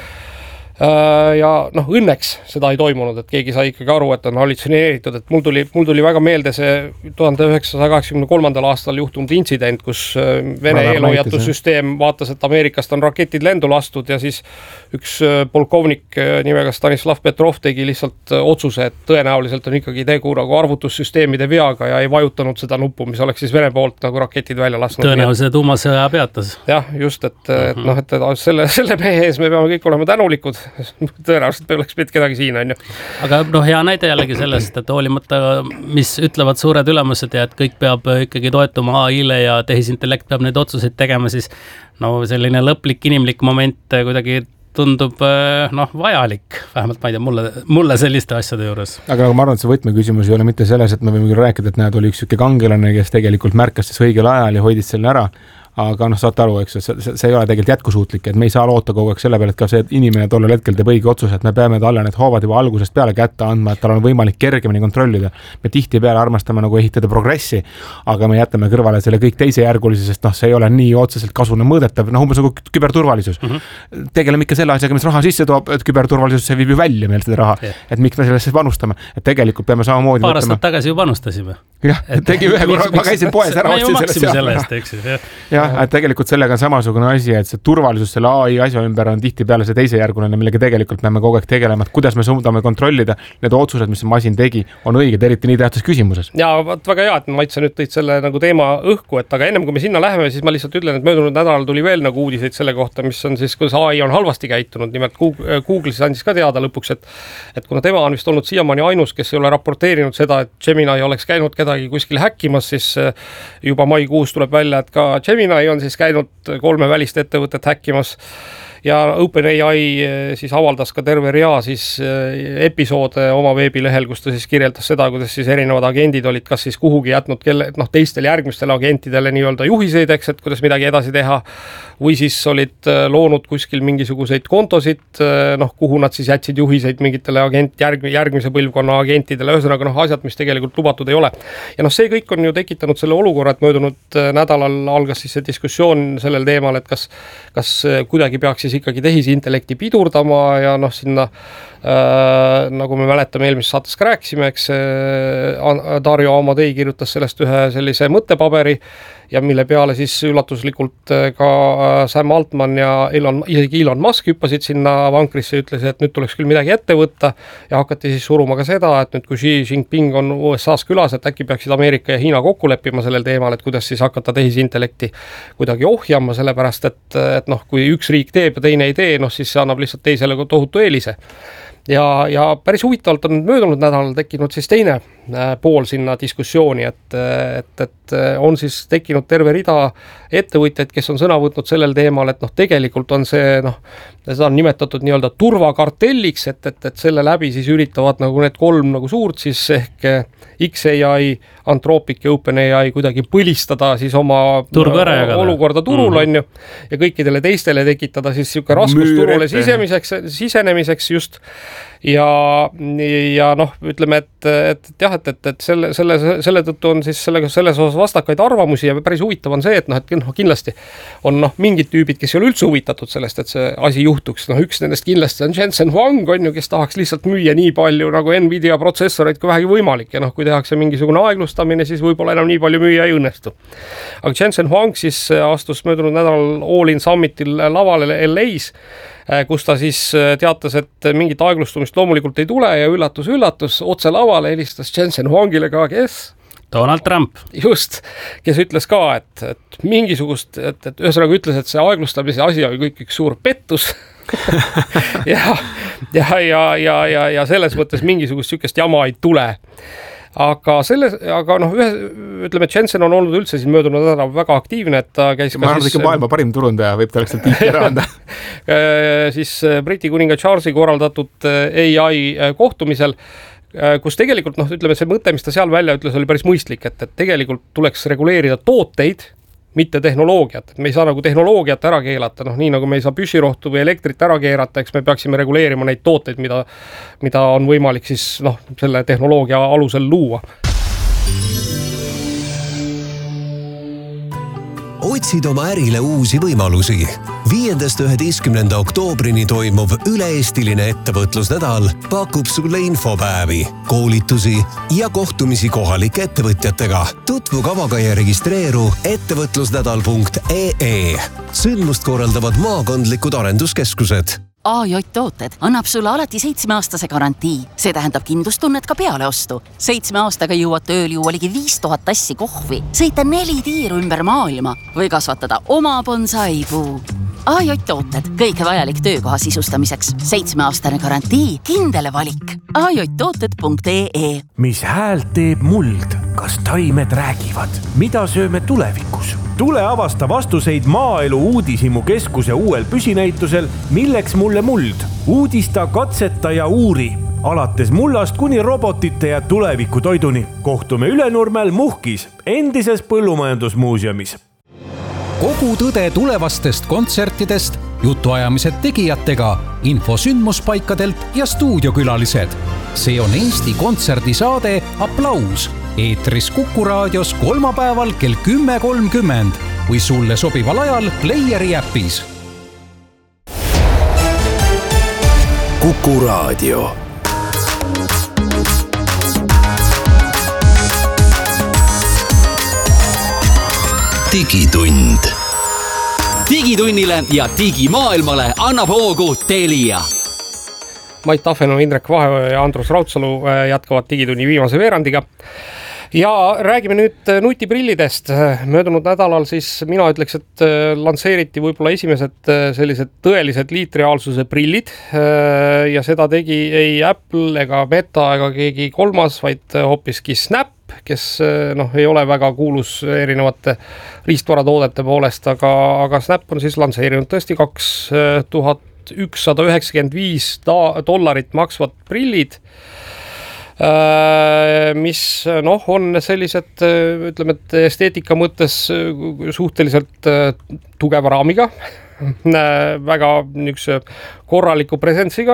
Ja noh, õnneks seda ei toimunud, et keegi sai ikkagi aru, et on hallutsioneeritud, et mul tuli, mul tuli väga meelde see tuhande üheksasaja kaheksakümne kolmandal aastal juhtunud intsident, kus Vene eelhoiatussüsteem vaatas, et Ameerikast on raketid lendu lastud ja siis üks polkovnik nimega Stanislav Petrov tegi lihtsalt otsuse, et tõenäoliselt on ikkagi tegu nagu arvutussüsteemide veaga ja ei vajutanud seda nuppu, mis oleks siis Vene poolt nagu raketid välja lasnud. Tõenäoliselt tuumasõja peatas. jah, just, et, uh-huh. et noh, et selle, selle mehe ees me peame kõik olema tänulikud. Tõenäoliselt oleks pidanud kedagi siin, on ju. Aga noh, hea näide jällegi sellest, et hoolimata, mis ütlevad suured ülemused ja et kõik peab ikkagi toetuma A I-le ja tehisintellekt peab neid otsuseid tegema, siis no selline lõplik inimlik moment kuidagi tundub noh, vajalik, vähemalt ma ei tea, mulle, mulle selliste asjade juures. Aga nagu ma arvan, et see võtmeküsimus ei ole mitte selles, et me võime küll rääkida, et näed, oli üks süke kangelane, kes tegelikult märkas siis õigel ajal ja hoidis selle ära. Aga noh, saate aru, eks, see, see, see ei ole tegelikult jätkusuutlik, et me ei saa loota kogu aeg selle peale, et ka see, et inimene tollel hetkel teeb õige otsuse, et me peame talle need hoovad juba algusest peale kätte andma, et tal on võimalik kergemini kontrollida. Me tihti peale armastame nagu ehitada progressi, aga me jätame kõrvale selle kõik teise järgulise, sest noh, see ei ole nii otseselt kasvune mõõdetav, noh, umbes nagu küberturvalisus. Mm-hmm. Tegeleme ikka selle asjaga, mis raha sisse toob, et küberturvalisus see viib ju välja meil seda raha, yeah. Et miks me sellesse panustame, et tegelikult peame samamoodi paar aastat tagasi ju panustasime. Jah, tegi ühe korra, ma käisin poes ära. Me ju maksime selle eest, eks ju. Jah, et tegelikult sellega on samasugune asi, et see turvalisus selle A I asja ümber on tihti peale see teise järguline, millega tegelikult peame kogu aeg tegelema, et kuidas me suudame kontrollida need otsused, mis see masin tegi, on õiged, eriti nii tähtsas küsimuses. Ja vaat väga hea, et ma itse nüüd tõid selle nagu teema õhku, et aga ennem kui me sinna läheme, siis ma lihtsalt ütlen, et möödunud nädalal tuli veel nagu uudiseid selle kohta, mis on siis, kuidas A I on halvasti käitunud, nimelt Google'is andis ka teada lõpuks, et, et kuna tema on vist olnud siiamaani ainus, kes ei ole raporteerinud seda, et Gemini oleks käinud kedagi kuskil häkkimas, siis juba maikuus tuleb välja, et ka Gemini on siis käinud kolme välist ettevõtet häkkimas ja OpenAI siis avaldas ka terve rea siis episoode oma veebilehel, kus ta siis kirjeldas seda, kuidas siis erinevad agendid olid kas siis kuhugi jätnud kelle, noh, teistele järgmistele agentidele nii-öelda juhiseid, eks, et kuidas midagi edasi teha, või siis olid loonud kuskil mingisuguseid kontosid, noh, kuhu nad siis jätsid juhiseid mingitele agent, järg, järgmise põlvkonna agentidele, ühesõnaga noh, asjad, mis tegelikult lubatud ei ole. Ja noh, see kõik on ju tekitanud selle olukorra, et möödunud nädalal algas siis see diskussioon sellel teemal, et kas, kas kuidagi peaks siis ikkagi tehisintellekti pidurdama ja noh, sinna äh, nagu me mäletame eelmises saates ka rääkisime, eks äh, Dario Amadei kirjutas sellest ühe sellise mõttepaberi ja mille peale siis üllatuslikult ka Sam Altman ja Elon, isegi Elon Musk hüppasid sinna vankrisse ja ütles, et nüüd tuleks küll midagi ette võtta ja hakati siis suruma ka seda, et nüüd kui Xi Jinping on U S A-s külas, et äkki peaksid Ameerika ja Hiina kokku leppima sellel teemal, et kuidas siis hakata tehisintellekti kuidagi ohjama, sellepärast et, et noh, kui üks riik teeb ja teine ei tee, noh siis see annab lihtsalt teisele tohutu eelise. Ja, ja päris huvitavalt on möödunud nädalal tekkinud siis teine pool sinna diskussiooni, et, et, et on siis tekkinud terve rida ettevõtjaid, kes on sõna võtnud sellel teemal, et noh, tegelikult on see, noh, seda on nimetatud nii-öelda turvakartelliks, et, et, et selle läbi siis üritavad nagu need kolm nagu suurt siis ehk X A I, Anthropic ja OpenAI kuidagi põlistada siis oma olukorda turul mm-hmm. on ju, ja kõikidele teistele tekitada siis siuke raskus turule sisemiseks, sisenemiseks just ja, ja noh, ütleme, et, et, et jah, et, et, et selle, selle, selle tõttu on siis sellega, selles osas vastakaid arvamusi ja päris huvitav on see, et noh, et noh, kindlasti on noh, mingid tüübid, kes ei ole üldse huvitatud sellest, et see asi juhtuks. Noh, üks nendest kindlasti on Jensen Huang, on ju, kes tahaks lihtsalt müüa nii palju nagu Nvidia protsessoreid kui vähegi võimalik ja noh, kui tehakse mingisugune aeglustamine, siis võib-olla enam nii palju müüa ei õnnestu. Aga Jensen Huang siis astus möödunud nädalal All-in Summitil lavale L A's, kus ta siis teatas, et mingit aeglustumist loomulikult ei tule ja üllatus, üllatus, otse lavale helistas Jensen Huangile ka, kes? Donald Trump. Just, kes ütles ka, et, et mingisugust, et, et ühesõnaga ütles, et see aeglustamise asi oli kõik üks suur pettus ja, ja, ja, ja, ja, ja selles mõttes mingisugust sükest jama ei tule. Aga selles, aga noh, ühe, ütleme, et Jensen on olnud üldse siin möödunud nädalal väga aktiivne, et ta käis ma arvan, et ikka maailma parim turundaja, võib ta oleks seal tiiti ära anda. siis Briti kuninga Charlesi korraldatud A I kohtumisel, kus tegelikult noh, ütleme, see mõte, mis ta seal välja ütles, oli päris mõistlik, et, et tegelikult tuleks reguleerida tooteid, mitte tehnoloogiat, et me ei saa nagu tehnoloogiat ära keelata, noh nii nagu me ei saa püssirohtu või elektrit ära keerata, eks me peaksime reguleerima neid tooteid, mida, mida on võimalik siis noh, selle tehnoloogia alusel luua. Otsid oma ärile uusi võimalusi. Viiendast üheteistkümnenda oktoobrini toimuv üle-eestiline ettevõtlusnädal pakub sulle infopäevi, koolitusi ja kohtumisi kohalike ettevõtjatega. Tutvu kavaga ja registreeru ettevõtlusnädal punkt ee ee. Sündmust korraldavad maakondlikud arenduskeskused. A J tooted annab sulle alati seitsmeaastase garantii. See tähendab kindlustunnet ka peale ostu. Seitsme aastaga jõuad tööl juua ligi viis tuhat tassi kohvi, sõita neli tiiru ümber maailma või kasvatada oma bonsaipuu. A J tooted, kõike vajalik töökoha sisustamiseks. Seitsmeaastane garantii, kindele valik. A J tooted punkt ee ee. Mis häält teeb muld? Kas taimed räägivad? Mida sööme tulevikus? Tule avasta vastuseid Maaelu Uudishimu keskuse uuel püsinäitusel Milleks mulle muld? Uudista, katseta ja uuri. Alates mullast kuni robotite ja tuleviku toiduni. Kohtume Ülenurmel Muhkis, endises põllumajandusmuuseumis. Kogu tõde tulevastest kontsertidest, jutuajamised tegijatega, info sündmuspaikadelt ja stuudiokülalised. See on Eesti kontserdisaade Aplaus. Eetris Kuku raadios kolmapäeval kell kümme kolmkümmend või sulle sobival ajal Playeri äpis. Kuku raadio. Digitund. Digitunnile ja digimaailmale annab hoogu Telia. Mait Tafenov, Indrek Vaheoja ja Andrus Raudsalu jätkavad Digitunni viimase veerandiga. Ja räägime nüüd nutiprillidest. Möödunud nädalal siis mina ütleks, et lansseeriti võib-olla esimesed sellised tõelised liitreaalsuse prillid ja seda tegi ei Apple ega Meta ega keegi kolmas, vaid hoopiski Snap, kes noh, ei ole väga kuulus erinevate riistvara-toodete poolest, aga, aga Snap on siis lansseerinud tõesti kaks tuhat ükssada üheksakümmend viis dollarit maksvad prillid, mis noh, on sellised, ütleme, et esteetika mõttes suhteliselt tugeva raamiga, väga niisuguse korraliku presentsiga,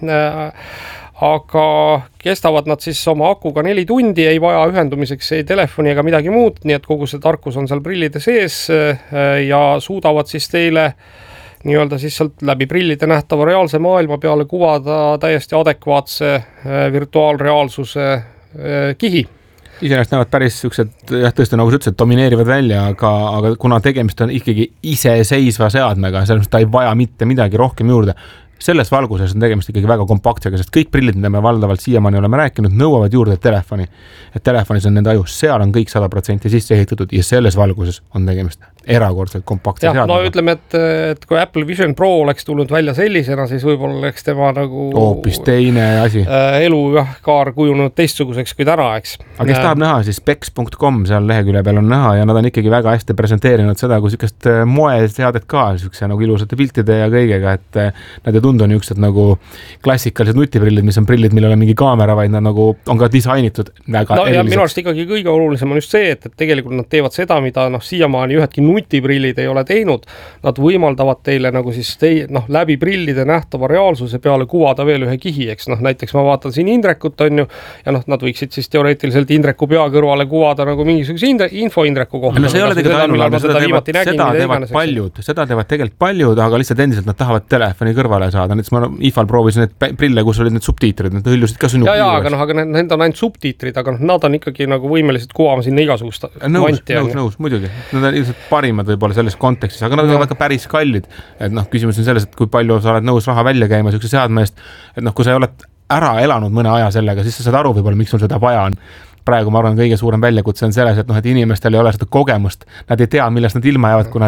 aga kestavad nad siis oma akuga neli tundi, ei vaja ühendumiseks ei telefoni ega midagi muud, nii et kogu see tarkus on seal prillide sees ja suudavad siis teile nii-öelda siis sealt läbi prillide nähtava reaalse maailma peale kuvada täiesti adekvaatse virtuaalreaalsuse kihi. Iseenesest näevad päris siuksed, jah, tõesti nagu sa ütlesid, domineerivad välja, aga, aga kuna tegemist on ikkagi iseseisva seadmega, selles ta ei vaja mitte midagi rohkem juurde. Selles valguses on tegemist ikkagi väga kompaktsega, sest kõik prillid, mida me valdavalt siiamaani oleme rääkinud, nõuavad juurde telefoni. Et telefonis on nende ajus, seal on kõik sada protsenti sisse ehitatud ja selles valguses on tegemist erakordselt kompaktse seadmega. No ütleme, et, et kui Apple Vision Pro oleks tulnud välja sellisena, siis võib-olla oleks tema nagu hoopis teine asi. Elu jah, kaar kujunud teistsuguseks kui täna, eks. Aga kes tahab näha, siis specs punkt com seal lehekülje peal on näha ja nad on ikkagi väga hästi presenteerinud seda, kui sükest moeseadet ka, sükse nagu ilusate piltide ja kõigega, et nad ei tundu niisugused nagu klassikalised nutiprillid, mis on prillid, millel on mingi kaamera, vaid nad nagu on ka disainitud väga no, eriliseks. Minu arust ikkagi kõige olulisem on just see, et, et tegelikult nad teevad seda, mida noh, siiamaani ühedki nutiprillid ei ole teinud. Nad võimaldavad teile nagu siis tei, noh, läbi prillide nähtava reaalsuse peale kuvada veel ühe kihi, eks noh, näiteks ma vaatan siin Indrekut on ju, ja noh, nad võiksid siis teoreetiliselt Indreku pea kõrvale kuvada nagu mingisuguse indre, info Indreku kohta. No see ei ole tegelikult ainult, seda, teevad, seda teevad paljud, seda teevad tegelikult paljud, aga lihtsalt endiselt nad tahavad telefoni kõrvale saada. Näiteks ma I F A-l proovisin need prille, kus olid need subtiitrid, need hõljusid ka sinu ja, ja, aga noh, aga need on ainult subtiitrid, aga noh, nad on ikkagi nagu võimelised kuvama sinna igasugust nõus, vanti. Nõus, nõus, muidugi. Nad on ilmselt parimad võib-olla selles kontekstis, aga nad on väga päris kallid. Et noh, küsimus on selles, et kui palju sa oled nõus raha välja käima sükse seadme eest, et noh, kui sa ei oled ära elanud mõne aja sellega, siis sa saad aru võib-olla, miks sul seda vaja on. Praegu ma arvan, kõige suurem väljakutse on selles, et noh, et inimestel ei ole seda kogemust, nad ei tea, millest nad ilma jäävad, kui nad